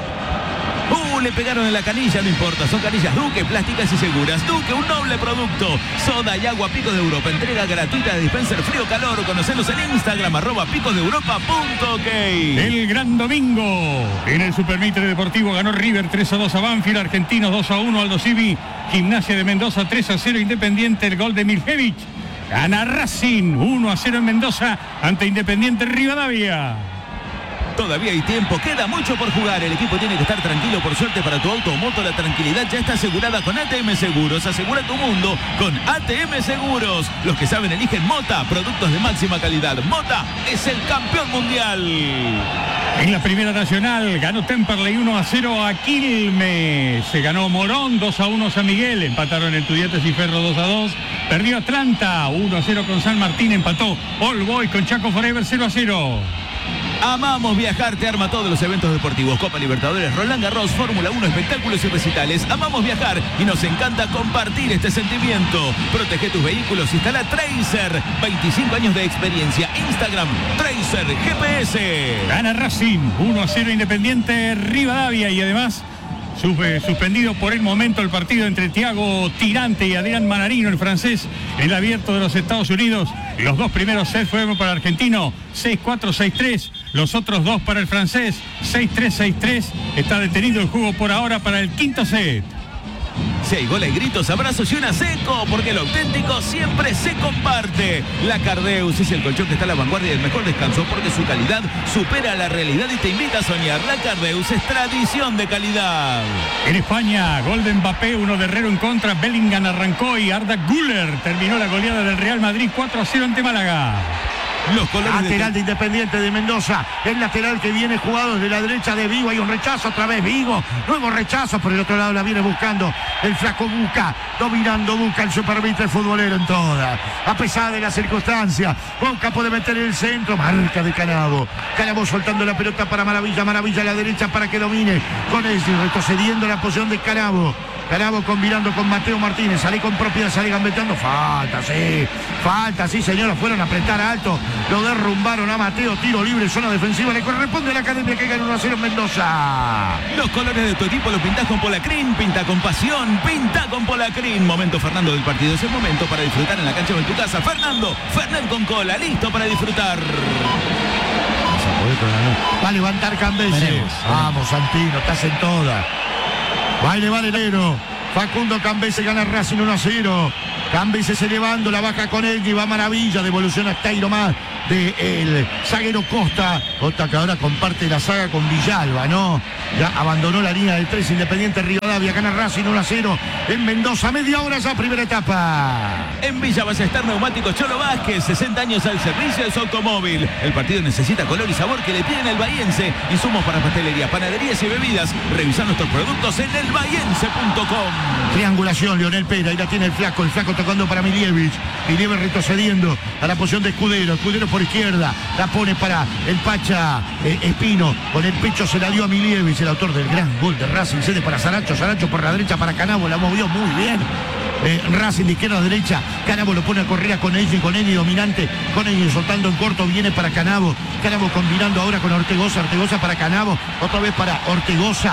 Le pegaron en la canilla, no importa, son canillas Duque, plásticas y seguras. Duque, un noble producto. Soda y agua Picos de Europa, entrega gratuita de dispenser frío-calor. Conocelos en Instagram, @picosdeuropa.ok. El gran domingo en el Supermitre Deportivo ganó River 3-2 a Banfield, Argentinos 2-1 Aldo Civi, Gimnasia de Mendoza 3-0 Independiente, el gol de Miljevic. Gana Racing 1-0 en Mendoza ante Independiente Rivadavia. Todavía hay tiempo, queda mucho por jugar. El equipo tiene que estar tranquilo. Por suerte para tu auto o moto, la tranquilidad ya está asegurada con ATM Seguros. Asegura tu mundo con ATM Seguros. Los que saben eligen Mota, productos de máxima calidad. Mota es el campeón mundial. En la Primera Nacional ganó Temperley 1-0 a Quilmes. Se ganó Morón 2-1 San Miguel. Empataron Estudiantes y Ferro 2-2. Perdió Atlanta 1-0 con San Martín. Empató All Boys con Chaco Forever 0-0. Amamos viajar, te arma todos los eventos deportivos. Copa Libertadores, Roland Garros, Fórmula 1, espectáculos y recitales. Amamos viajar y nos encanta compartir este sentimiento. Protege tus vehículos, instala Tracer. 25 años de experiencia. Instagram, Tracer GPS. Gana Racing 1-0 Independiente Rivadavia y además suspendido por el momento el partido entre Thiago Tirante y Adrián Manarino, el francés, en el Abierto de los Estados Unidos. Los dos primeros sets fueron para el argentino, 6-4, 6-3. Los otros dos para el francés, 6-3, 6-3. Está detenido el juego por ahora para el quinto set. Si hay goles, gritos, abrazos y una seco, porque lo auténtico siempre se comparte. La Cardeus es el colchón que está a la vanguardia del mejor descanso, porque su calidad supera la realidad y te invita a soñar. La Cardeus es tradición de calidad. En España, gol de Mbappé, 1 de Herrero en contra. Bellingham arrancó y Arda Güler terminó la goleada del Real Madrid 4-0 ante Málaga. Los colores lateral de Independiente de Mendoza. El lateral que viene jugado desde la derecha de Vigo. Hay un rechazo otra vez. Vigo. Nuevo rechazo. Por el otro lado la viene buscando el flaco Buca. Dominando Buca, el supervitre futbolero en toda. A pesar de la circunstancia. Buca puede meter en el centro. Marca de Canabo. Canabo soltando la pelota para Maravilla. Maravilla a la derecha para que domine. Con Esli retrocediendo la posición de Canabo. Canabo combinando con Mateo Martínez. Sale con propiedad, sale gambeteando. Falta, sí. Falta, sí señora, fueron a apretar alto, lo derrumbaron a Mateo, tiro libre, zona defensiva, le corresponde a la Academia que gana 1-0 en Mendoza. Los colores de tu equipo los pintás con Polacrin, pinta con pasión, pinta con Polacrin. Momento Fernando del partido, es el momento para disfrutar en la cancha de tu casa. Fernando, Fernet con cola, listo para disfrutar. Va a levantar Cambese. Vamos, Santino, estás en toda. Vale, Nero. Facundo Cambese gana Racing 1-0. Cambese se elevando, la baja con él y va Maravilla, devolución a Tairo más del zaguero Costa. Costa que ahora comparte la saga con Villalba, ¿no? Ya abandonó la línea del 3, Independiente Rivadavia, gana Racing 1-0 en Mendoza, media hora ya, primera etapa. En Villa Ballester Neumáticos Cholo Vázquez, 60 años al servicio de su automóvil. El partido necesita color y sabor que le piden el bahiense. Insumos para pastelería, panaderías y bebidas. Revisar nuestros productos en elbahiense.com. Triangulación, Leonel Pera, ahí la tiene el flaco tocando para Milievich. Milievich retrocediendo a la posición de Escudero. Escudero por izquierda, la pone para el Pacha Espino. Con el pecho se la dio a Milievich, el autor del gran gol de Racing. Cede para Saracho por la derecha para Canavo, la movió muy bien. Racing de izquierda a derecha, Canavo lo pone a correr con Eni dominante, con Eni soltando en corto, viene para Canavo combinando ahora con Ortegoza para Canavo, otra vez para Ortegoza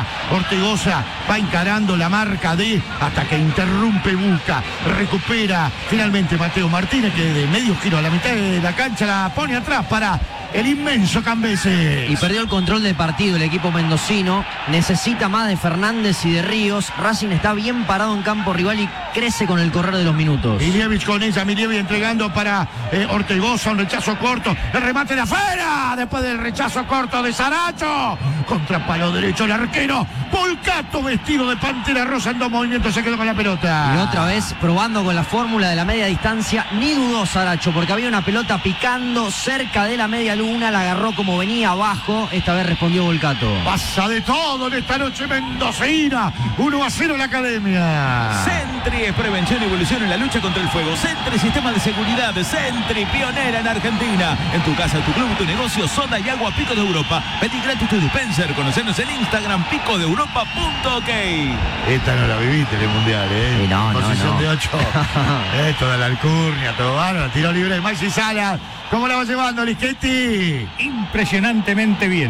va encarando la marca de, hasta que interrumpe Buca, recupera finalmente Mateo Martínez, que de medio giro a la mitad de la cancha la pone atrás para el inmenso Cambese. Y perdió el control del partido el equipo mendocino. Necesita más de Fernández y de Ríos. Racing está bien parado en campo rival y crece con el correr de los minutos. Milievich con ella, Milievich entregando para Ortegoza, un rechazo corto. El remate de afuera, después del rechazo corto de Saracho. Contra palo derecho el arquero. Volcato vestido de pantera rosa en dos movimientos, se quedó con la pelota. Y otra vez probando con la fórmula de la media distancia. Ni dudó Saracho porque había una pelota picando cerca de la media luna, la agarró como venía abajo, esta vez respondió Volcato. Pasa de todo en esta noche mendocina, 1-0 la Academia. Sentry es prevención y evolución en la lucha contra el fuego. Sentry, sistema de seguridad. Sentry, pionera en Argentina. En tu casa, tu club, tu negocio, soda y agua Pico de Europa. Pedí gratis tu dispenser. Conocernos en Instagram, picodeuropa.ok. Esta no la viviste en el Mundial, ¿eh? Sí, no. Posición de 8. Esto de la alcurnia, todo bárbaro. Tiro libre de Maxi Salas. ¿Cómo la va llevando, Lischetti? Impresionantemente bien.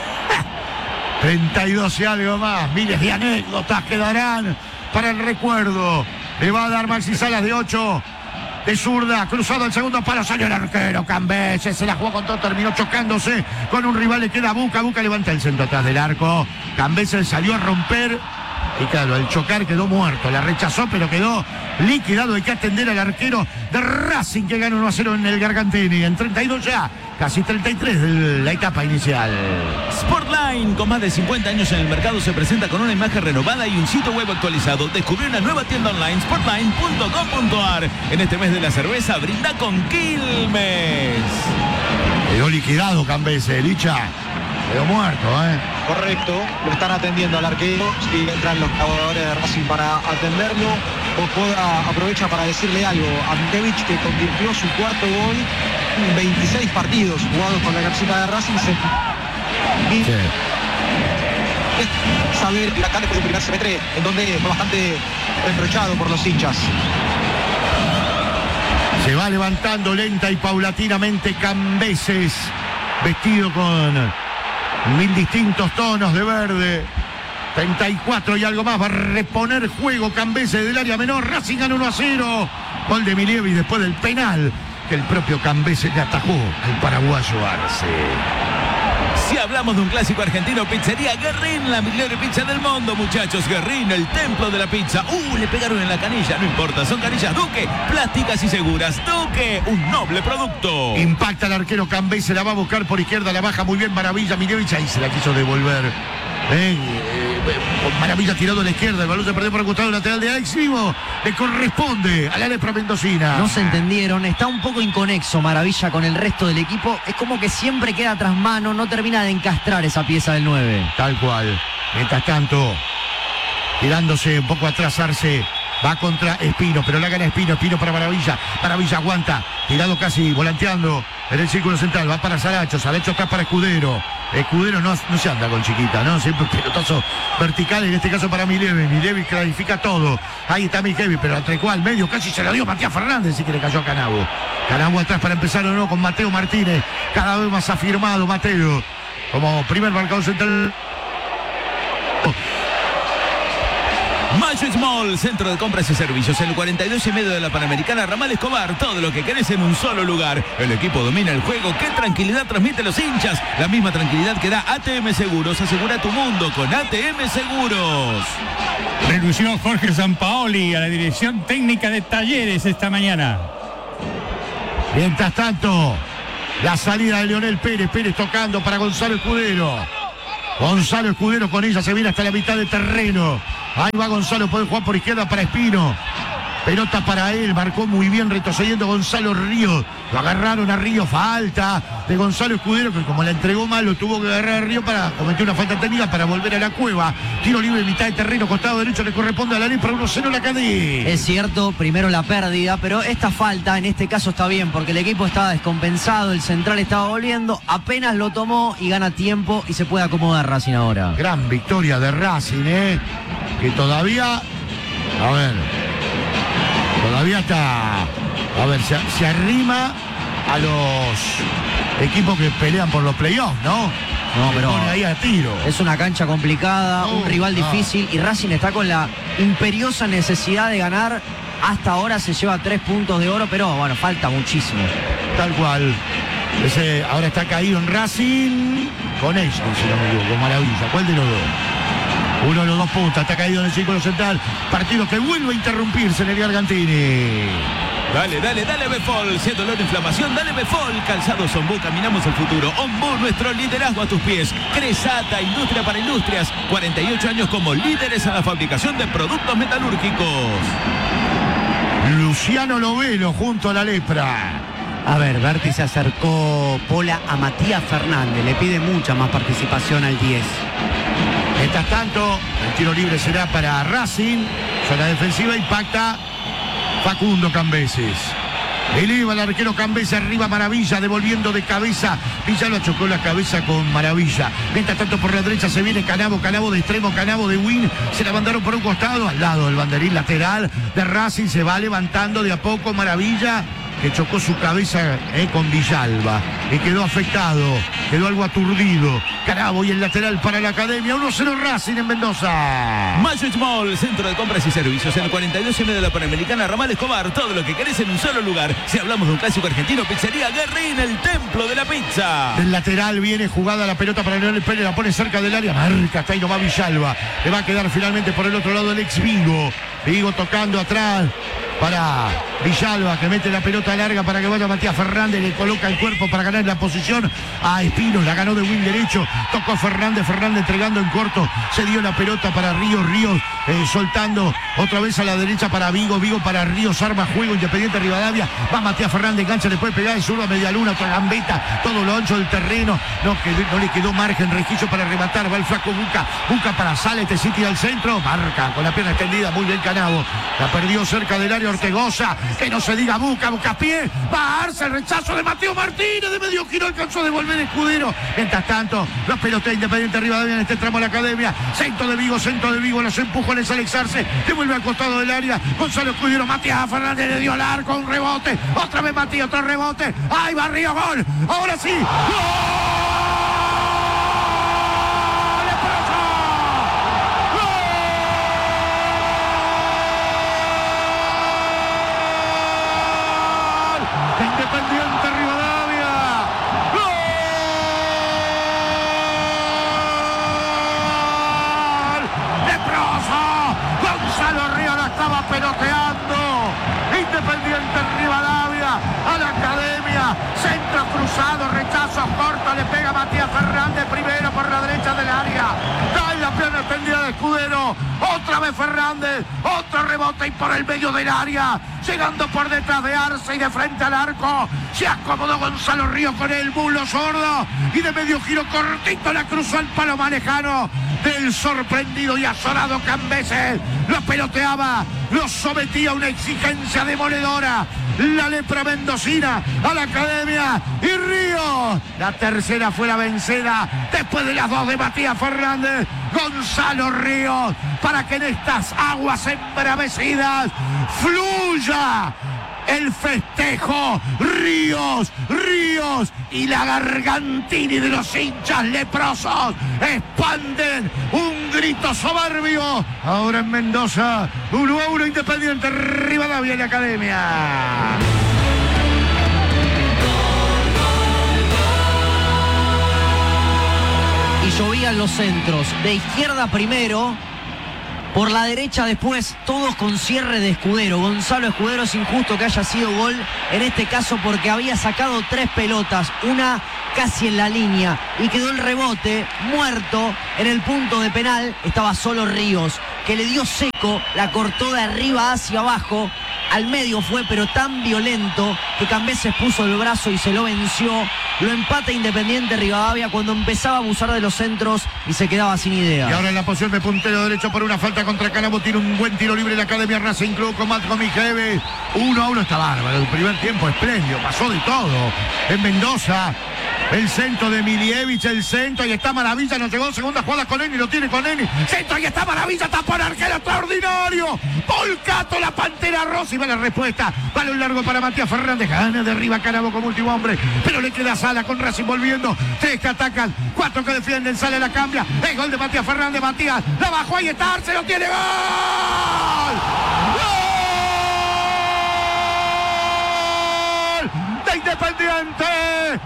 32 y algo más. Miles de anécdotas quedarán para el recuerdo. Le va a dar Maxi Salas de 8. De zurda, cruzado al segundo palo, salió el arquero Cambese, se la jugó con todo, terminó chocándose con un rival, le queda Buca levanta el centro atrás del arco. Cambese salió a romper. Y claro, al chocar quedó muerto, la rechazó pero quedó liquidado. Hay que atender al arquero de Racing que gana 1-0 en el Gargantini. En 32 ya, casi 33 de la etapa inicial. Sportline, con más de 50 años en el mercado, se presenta con una imagen renovada y un sitio web actualizado. Descubrió una nueva tienda online, sportline.com.ar. En este mes de la cerveza, brinda con Quilmes. Quedó liquidado Cambese, Licha. Quedó muerto, Correcto, lo están atendiendo al arquero. Si entran los jugadores de Racing para atenderlo, o aprovecha para decirle algo a Milevich, que convirtió su cuarto gol en 26 partidos jugados con la camiseta de Racing. Saber la cara después del primer semestre, en donde fue bastante reprochado por los hinchas. Se va levantando lenta y paulatinamente Cambeses, vestido con 1000 distintos tonos de verde. 34 y algo más, va a reponer juego Cambese del área menor. Racing gana 1-0. Gol de Milievich después del penal que el propio Cambese le atajó al paraguayo Arce. Si hablamos de un clásico argentino, Pizzería Guerrín, la mejor pizza del mundo, muchachos. Guerrín, el templo de la pizza. Le pegaron en la canilla, no importa, son canillas Duque, plásticas y seguras. Duque, un noble producto. Impacta el arquero Cambese, la va a buscar por izquierda, la baja muy bien Maravilla. Milievich ahí se la quiso devolver. Maravilla tirado a la izquierda, el balón se perdió por el costado lateral de Aiximo. Le corresponde a la lepra mendocina. No se entendieron, está un poco inconexo Maravilla con el resto del equipo. Es como que siempre queda tras mano, no termina de encastrar esa pieza del 9. Tal cual. Mientras tanto, tirándose un poco atrás Arce. Va contra Espino, pero la gana Espino para Maravilla. Maravilla aguanta, tirado casi, volanteando en el círculo central. Va para Saracho está para Escudero. Escudero no se anda con chiquita, ¿no? Siempre pelotazo vertical, en este caso para Milevi. Milevi clarifica todo. Ahí está Milevi, pero entre cual medio casi se la dio Matías Fernández y que le cayó a Canabo. Canabo atrás para empezar o no con Mateo Martínez. Cada vez más afirmado Mateo como primer marcador central. Mayo Small, centro de compras y servicios, en el 42,5 de la Panamericana, Ramal Escobar. Todo lo que querés en un solo lugar. El equipo domina el juego. ¿Qué tranquilidad transmite los hinchas? La misma tranquilidad que da ATM Seguros. Asegura tu mundo con ATM Seguros. Renunció Jorge Sampaoli a la dirección técnica de Talleres esta mañana. Mientras tanto, la salida de Leonel Pérez. Pérez tocando para Gonzalo Escudero. Gonzalo Escudero con ella se viene hasta la mitad del terreno. Ahí va Gonzalo, puede jugar por izquierda para Espino. Pelota para él, marcó muy bien retrocediendo Gonzalo Ríos. Lo agarraron a Ríos, falta de Gonzalo Escudero, que como la entregó mal, lo tuvo que agarrar a Ríos para cometer una falta técnica para volver a la cueva. Tiro libre, mitad de terreno, costado derecho, le corresponde a la ley para 1-0 la Cadí. Es cierto, primero la pérdida, pero esta falta en este caso está bien, porque el equipo estaba descompensado, el central estaba volviendo, apenas lo tomó y gana tiempo y se puede acomodar Racing ahora. Gran victoria de Racing, que todavía, a ver, todavía está, a ver, se arrima a los equipos que pelean por los playoffs, ¿no? No, pero pone ahí a tiro. es una cancha complicada, un rival difícil y Racing está con la imperiosa necesidad de ganar. Hasta ahora se lleva 3 puntos de oro, pero bueno, falta muchísimo. Tal cual. Ahora está caído en Racing con ellos, si no me equivoco, Maravilla. ¿Cuál de los dos? Uno de los 2 puntas, está caído en el círculo central. Partido que vuelve a interrumpirse en el Argentini. Dale, Befol. Si es dolor de inflamación, dale Befol. Calzados Ombú, caminamos el futuro. Ombú, nuestro liderazgo a tus pies. Cresata, industria para industrias. 48 años como líderes a la fabricación de productos metalúrgicos. Luciano Lovelo junto a la lepra. A ver, Berti se acercó Pola a Matías Fernández. Le pide mucha más participación al 10. Mientras tanto, el tiro libre será para Racing. Zona defensiva, impacta Facundo Cambeses. Eleva el arquero Cambeses, arriba Maravilla, devolviendo de cabeza. Villalba chocó la cabeza con Maravilla. Mientras tanto por la derecha se viene Canabo de extremo, Canabo de win. Se la mandaron por un costado, al lado del banderín lateral de Racing. Se va levantando de a poco Maravilla, que chocó su cabeza con Villalba y quedó afectado, quedó algo aturdido. Canabo y el lateral para la Academia. 1-0 Racing en Mendoza. Mayo Small, centro de compras y servicios, en el 42,5 de la Panamericana, Ramal Escobar. Todo lo que querés en un solo lugar. Si hablamos de un clásico argentino, Pizzería Guerrín, el templo de la pizza. El lateral viene jugada la pelota para Leonel Pérez, la pone cerca del área, marca, está ahí nomás Villalba. Le va a quedar finalmente por el otro lado el ex Vigo. Vigo tocando atrás para Villalba, que mete la pelota larga para que vaya Matías Fernández, le coloca el cuerpo para ganar la posición a Espino, la ganó de wing derecho, tocó Fernández entregando en corto, se dio la pelota para Ríos, soltando otra vez a la derecha para Vigo para Ríos, arma juego Independiente Rivadavia, va Matías Fernández, engancha, le puede pegar el zurdo a media luna, otra gambeta, todo lo ancho del terreno, no le quedó margen, resquicio para rematar, va el flaco Buca para Salete, City al centro, marca con la pierna extendida, muy bien Canabo, la perdió cerca del área Ortegoza, que no se diga Bucapié, va a darse el rechazo de Mateo Martínez, de medio giro alcanzó a devolver Escudero. Mientras tanto, los peloteros Independiente Rivadavia en este tramo de la Academia, centro de Vigo, los empujones Alex Arce, devuelve al costado del área, Gonzalo Escudero, Matías Fernández le dio al arco, un rebote, otra vez Matías, otro rebote, ahí va Río, gol, ahora sí, ¡gol! Independiente Rivadavia. ¡Gol! ¡Leproso! Gonzalo Ríos la estaba peloteando. Independiente Rivadavia a la Academia. Centro cruzado, rechazo corto, le defendía de Escudero. Otra vez Fernández. Otro rebote y por el medio del área. Llegando por detrás de Arce y de frente al arco. Se acomodó Gonzalo Ríos con el bulo sordo. Y de medio giro cortito la cruzó al palo manejano del sorprendido y azorado Cambeses. Lo peloteaba, lo sometía a una exigencia demoledora. La lepra mendocina a la academia. Y Ríos, la tercera fue la vencida después de las dos de Matías Fernández. Gonzalo Ríos, para que en estas aguas embravecidas fluya el festejo. Ríos y la Gargantini de los hinchas leprosos expanden un grito soberbio. Ahora en Mendoza, 1-1 Independiente Rivadavia en la academia. Y llovían los centros. De izquierda primero, por la derecha después, todos con cierre de Escudero. Gonzalo Escudero, es injusto que haya sido gol en este caso porque había sacado 3 pelotas, una casi en la línea, y quedó el rebote muerto en el punto de penal. Estaba solo Ríos, que le dio seco, la cortó de arriba hacia abajo. Al medio fue, pero tan violento que Cambeses puso el brazo y se lo venció. Lo empata Independiente Rivadavia cuando empezaba a abusar de los centros y se quedaba sin idea. Y ahora en la posición de puntero derecho por una falta contra Canabo, tiene un buen tiro libre la Academia Racing Club con Matko Mijeve. 1-1, está bárbaro. El primer tiempo espléndido, pasó de todo. En Mendoza, el centro de Milievich, el centro, y está Maravilla, nos llegó segunda jugada con Eni, lo tiene con Eni. Centro, y está Maravilla, tapó el arquero extraordinario. Volcato, la Pantera Rossi, va la respuesta. Balón largo para Matías Fernández, gana de arriba Canabo como último hombre, pero le queda Sala con Racing volviendo. 3 que atacan, 4 que defienden, Sala la cambia. El gol de Matías Fernández, Matías, la bajó, ahí está, Arce lo tiene, ¡gol! ¡Gol! De Independiente.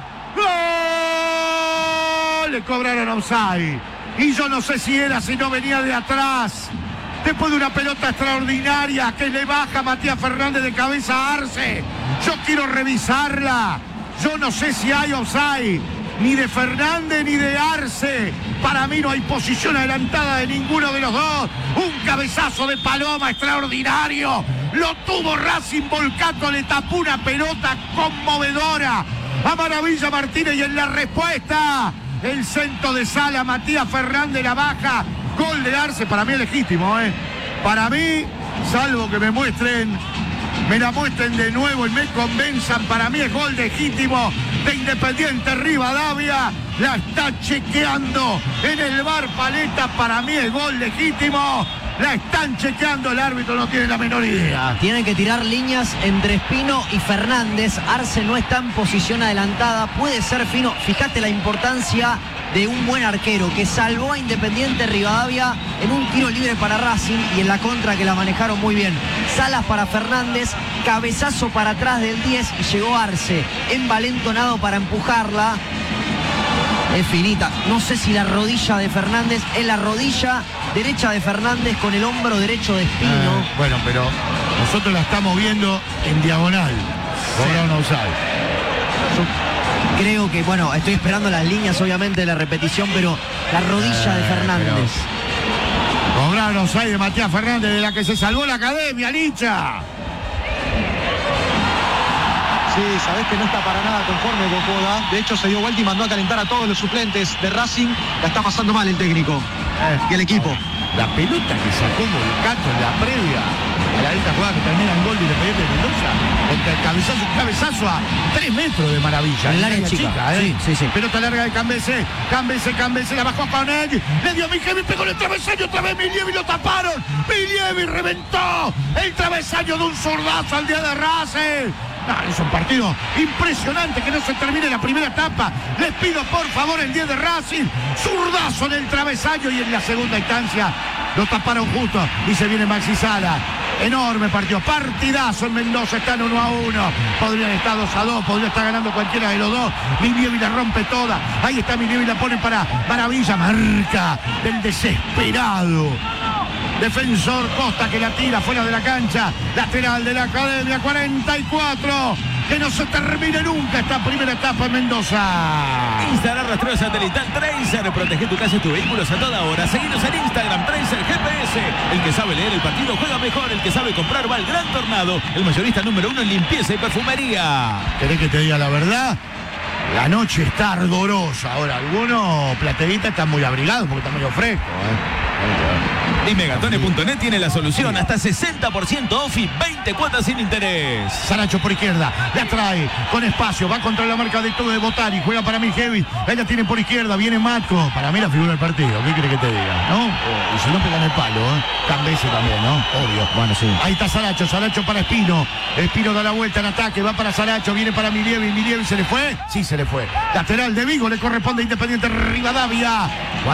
¡Gol! Le cobraron offside. Y yo no sé si era, si no venía de atrás. Después de una pelota extraordinaria que le baja Matías Fernández de cabeza a Arce. Yo quiero revisarla. Yo no sé si hay offside, ni de Fernández ni de Arce. Para mí no hay posición adelantada de ninguno de los dos. Un cabezazo de Paloma extraordinario. Lo tuvo Racing, Volcato le tapó una pelota conmovedora a Maravilla Martínez, y en la respuesta el centro de Sala, Matías Fernández la baja. Gol de Arce, para mí es legítimo, para mí, salvo que me la muestren de nuevo y me convenzan, para mí es gol legítimo de Independiente Rivadavia. La está chequeando en el VAR Paleta, para mí es gol legítimo. La están chequeando, el árbitro no tiene la menor idea. Tienen que tirar líneas entre Espino y Fernández. Arce no está en posición adelantada, puede ser Fino. Fíjate la importancia de un buen arquero que salvó a Independiente Rivadavia en un tiro libre para Racing y en la contra que la manejaron muy bien. Salas para Fernández, cabezazo para atrás del 10 y llegó Arce envalentonado para empujarla. Es finita, no sé si la rodilla de Fernández es la rodilla derecha de Fernández con el hombro derecho de Espino. Bueno, pero nosotros la estamos viendo en diagonal. Cobraron offside. Creo que, bueno, estoy esperando las líneas obviamente de la repetición, pero la rodilla de Fernández. Cobraron offside de Matías Fernández, de la que se salvó la Academia, Licha. Sí, sabés que no está para nada conforme Bocoda. De hecho, se dio vuelta y mandó a calentar a todos los suplentes de Racing. La está pasando mal el técnico y el equipo. La pelota que sacó Volcato en la previa a la esta jugada que termina en gol de Independiente de Mendoza, contra el cabezazo a 3 metros de Maravilla. En el área chica. Sí. Pelota larga de Cambeses, la bajó con él, le dio a Mijeve, pegó en el travesaño, otra vez Milievi, lo taparon. Milievi reventó el travesaño de un zurdazo al día de Racing. Es un partido impresionante, que no se termine la primera etapa. Les pido por favor el 10 de Racing. Zurdazo en el travesaño y en la segunda instancia lo taparon justo y se viene Maxi Sala. Enorme partido, partidazo en Mendoza, están 1-1. Podrían estar 2-2, podría estar ganando cualquiera de los dos. Milievi la rompe toda. Ahí está Milievi, la ponen para Maravilla. Marca del desesperado Defensor Costa, que la tira fuera de la cancha. Lateral de la Academia, 44. que no se termine nunca esta primera etapa en Mendoza. Instalar rastreo satelital Tracer. Protege tu casa y tus vehículos a toda hora. Seguinos en Instagram, Tracer GPS. El que sabe leer el partido juega mejor. El que sabe comprar va al Gran Tornado. El mayorista número 1 en limpieza y perfumería. ¿Querés que te diga la verdad? La noche está ardorosa. Ahora, algunos plateristas están muy abrigados porque está medio fresco, Y Megatone.net tiene la solución. Hasta 60% off y 20 cuotas sin interés. Saracho por izquierda, la trae con espacio, va contra la marca de todo de Botari, juega para Miljevic, ella tiene por izquierda, viene Matko, para mí la figura del partido, ¿qué quiere que te diga? ¿No? Y si no pegan el palo, Cambese también, ¿no? Obvio. Bueno, sí. Ahí está Saracho para Espino, Espino da la vuelta en ataque, va para Saracho, viene para Miljevic, ¿se le fue? Sí, se le fue. Lateral de Vigo, le corresponde a Independiente Rivadavia,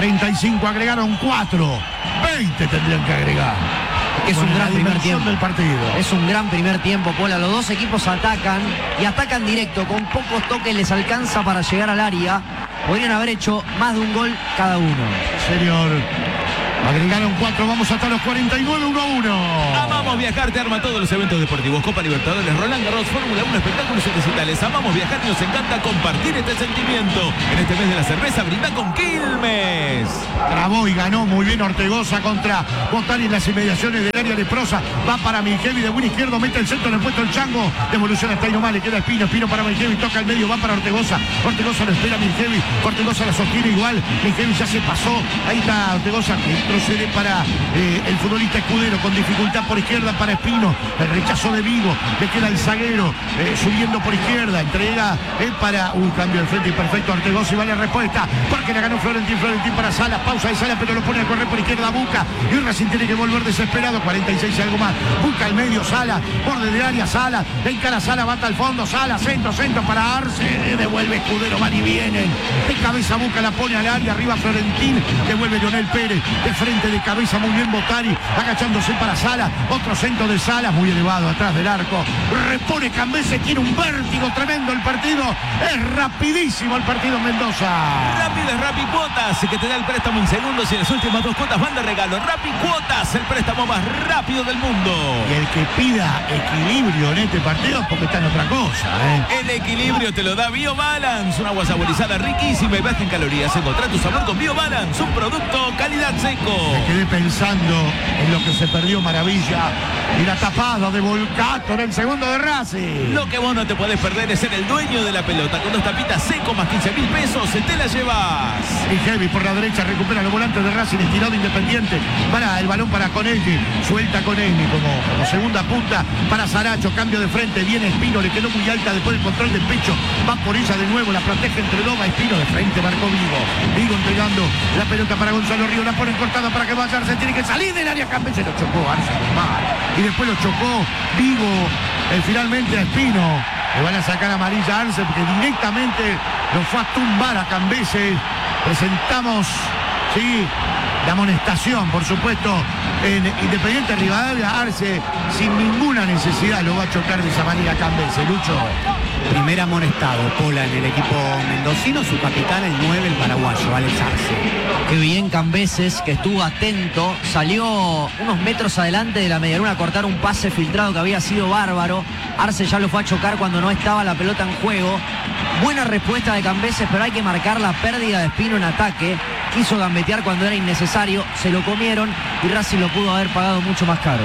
45, agregaron 4, 20 tendrían que agregar. Es un gran primer tiempo del partido. Es un gran primer tiempo, Pola. Los dos equipos atacan y atacan directo. Con pocos toques les alcanza para llegar al área. Podrían haber hecho más de un gol cada uno. Señor. Agregaron 4, vamos hasta los 49, 1-1. Amamos viajar, te arma todos los eventos deportivos. Copa Libertadores, Roland Garros, Fórmula 1, espectáculos y recitales. Amamos viajar y nos encanta compartir este sentimiento. En este mes de la cerveza, brinda con Quilmes. Trabó y ganó muy bien Ortegoza contra Botani en las inmediaciones del área leprosa. Va para Miljevic de buen izquierdo, mete el centro, le ha puesto el chango. Devolución hasta ahí nomás, le queda Espino para Miljevic, toca el medio, va para Ortegoza. Ortegoza lo espera Miljevic, Ortegoza la sostiene igual. Miljevic ya se pasó, ahí está Ortegoza que procede para el futbolista Escudero con dificultad por izquierda para Espino, el rechazo de Vigo, le queda el zaguero subiendo por izquierda, entrega para un cambio de frente y perfecto Ortegoza y va la respuesta porque la ganó Florentín para Sala, pausa de Sala pero lo pone a correr por izquierda a Buca y Racing tiene que volver desesperado, 46 y algo más, Buca al medio, Sala, borde de área, Sala, encara Sala, bata al fondo, Sala, centro para Arce, devuelve Escudero, van y vienen, de cabeza Buca la pone al área, arriba Florentín, devuelve Leonel Pérez, de frente de cabeza muy bien Botari, agachándose para Sala, otro centro de Sala, muy elevado atrás del arco, repone Cambese, tiene un vértigo tremendo el partido, es rapidísimo el partido en Mendoza. Rápido es Rappi Cuotas, que te da el préstamo en segundos y las últimas 2 cuotas van de regalo. Rappi Cuotas, el préstamo más rápido del mundo. Y el que pida equilibrio en este partido es porque está en otra cosa, El equilibrio te lo da BioBalance, un agua saborizada riquísima y baja en calorías. Encontrá tu sabor con BioBalance, un producto calidad seco. Me quedé pensando en lo que se perdió Maravilla y la tapada de Volcato en el segundo de Racing. Lo que vos no te podés perder es ser el dueño de la pelota. Con 2 tapitas seco más 15.000 pesos, te la llevas. Y Heavy por la derecha recupera los volantes de Racing, estirado Independiente. Para el balón para Conelli, suelta Conelli como segunda punta para Saracho, cambio de frente, viene Espino, le quedó muy alta después del control del pecho, va por ella de nuevo, la protege entre dos, va Espino de frente, marcó Vigo entregando la pelota para Gonzalo Río, la pone cortada para que vaya Arce, tiene que salir del área, Cambese lo chocó Arce mal, y después lo chocó Vigo, finalmente a Espino, le van a sacar amarilla a Arce porque directamente lo fue a tumbar a Cambese. Presentamos, sí, la amonestación, por supuesto, en Independiente Rivadavia. Arce, sin ninguna necesidad, lo va a chocar de esa manera Cambese. Lucho. Primer amonestado, Pola, en el equipo mendocino, su capitán, el 9, el paraguayo, Alex Arce. Qué bien Cambeses, que estuvo atento, salió unos metros adelante de la medialuna a cortar un pase filtrado que había sido bárbaro. Arce ya lo fue a chocar cuando no estaba la pelota en juego. Buena respuesta de Cambeses, pero hay que marcar la pérdida de Espino en ataque. Quiso gambetear cuando era innecesario, se lo comieron y Racing lo pudo haber pagado mucho más caro.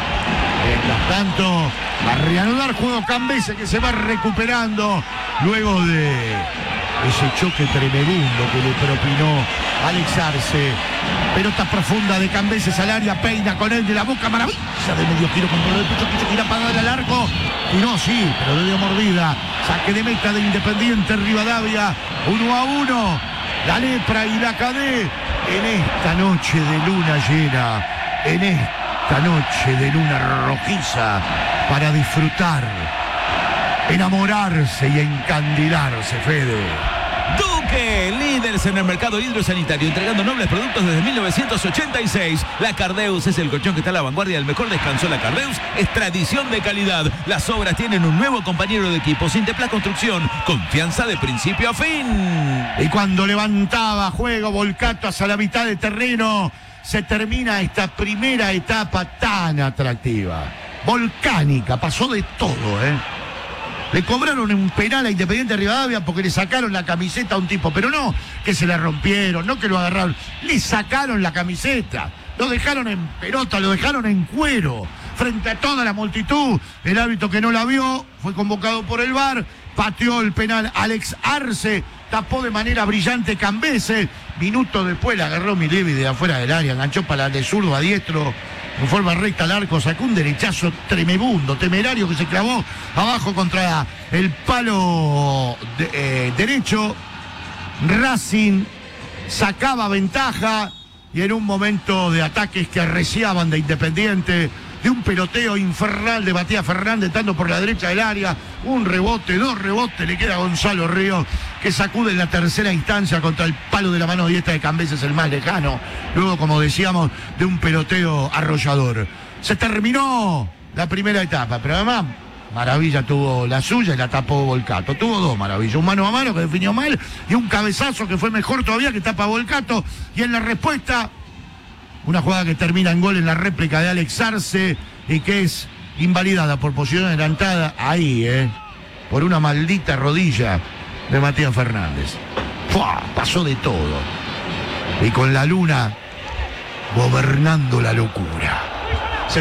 Mientras tanto, a reanudar juego Cambese, que se va recuperando luego de ese choque tremendo que le propinó Alex Arce. Pelota profunda de Cambeses al área, peina con él de la boca, maravilla de medio tiro con todo el pecho, quiso tirar para darle al arco. Tiró, sí, pero le dio mordida. Saque de meta de Independiente Rivadavia, 1-1. La lepra y la cadé en esta noche de luna llena, en esta noche de luna rojiza, para disfrutar, enamorarse y encandilarse, Fede. Duque, líderes en el mercado hidrosanitario, entregando nobles productos desde 1986. La Cardeus es el colchón que está a la vanguardia del mejor descanso. La Cardeus es tradición de calidad. Las obras tienen un nuevo compañero de equipo. Sinteplas Construcción, confianza de principio a fin. Y cuando levantaba juego Volcato hacia la mitad de terreno, se termina esta primera etapa tan atractiva. Volcánica, pasó de todo, Le cobraron un penal a Independiente Rivadavia porque le sacaron la camiseta a un tipo, pero no que se la rompieron, no que lo agarraron, le sacaron la camiseta, lo dejaron en pelota, lo dejaron en cuero, frente a toda la multitud. El árbitro que no la vio fue convocado por el VAR, pateó el penal Alex Arce, tapó de manera brillante Cambese, minutos después la agarró Milivi de afuera del área, enganchó para de zurdo a diestro, en forma recta al arco, sacó un derechazo tremebundo, temerario, que se clavó abajo contra el palo derecho. Racing sacaba ventaja y en un momento de ataques que arreciaban de Independiente, de un peloteo infernal de Matías Fernández, dando por la derecha del área, un rebote, 2 rebotes, le queda a Gonzalo Ríos, que sacude en la tercera instancia contra el palo de la mano diestra de Cambeses, el más lejano, luego, como decíamos, de un peloteo arrollador. Se terminó la primera etapa, pero además Maravilla tuvo la suya y la tapó Volcato. Tuvo 2 maravillas, un mano a mano que definió mal y un cabezazo que fue mejor todavía, que tapa Volcato, y en la respuesta una jugada que termina en gol en la réplica de Alex Arce y que es invalidada por posición adelantada ahí, por una maldita rodilla de Matías Fernández. ¡Fua! Pasó de todo. Y con la luna gobernando la locura.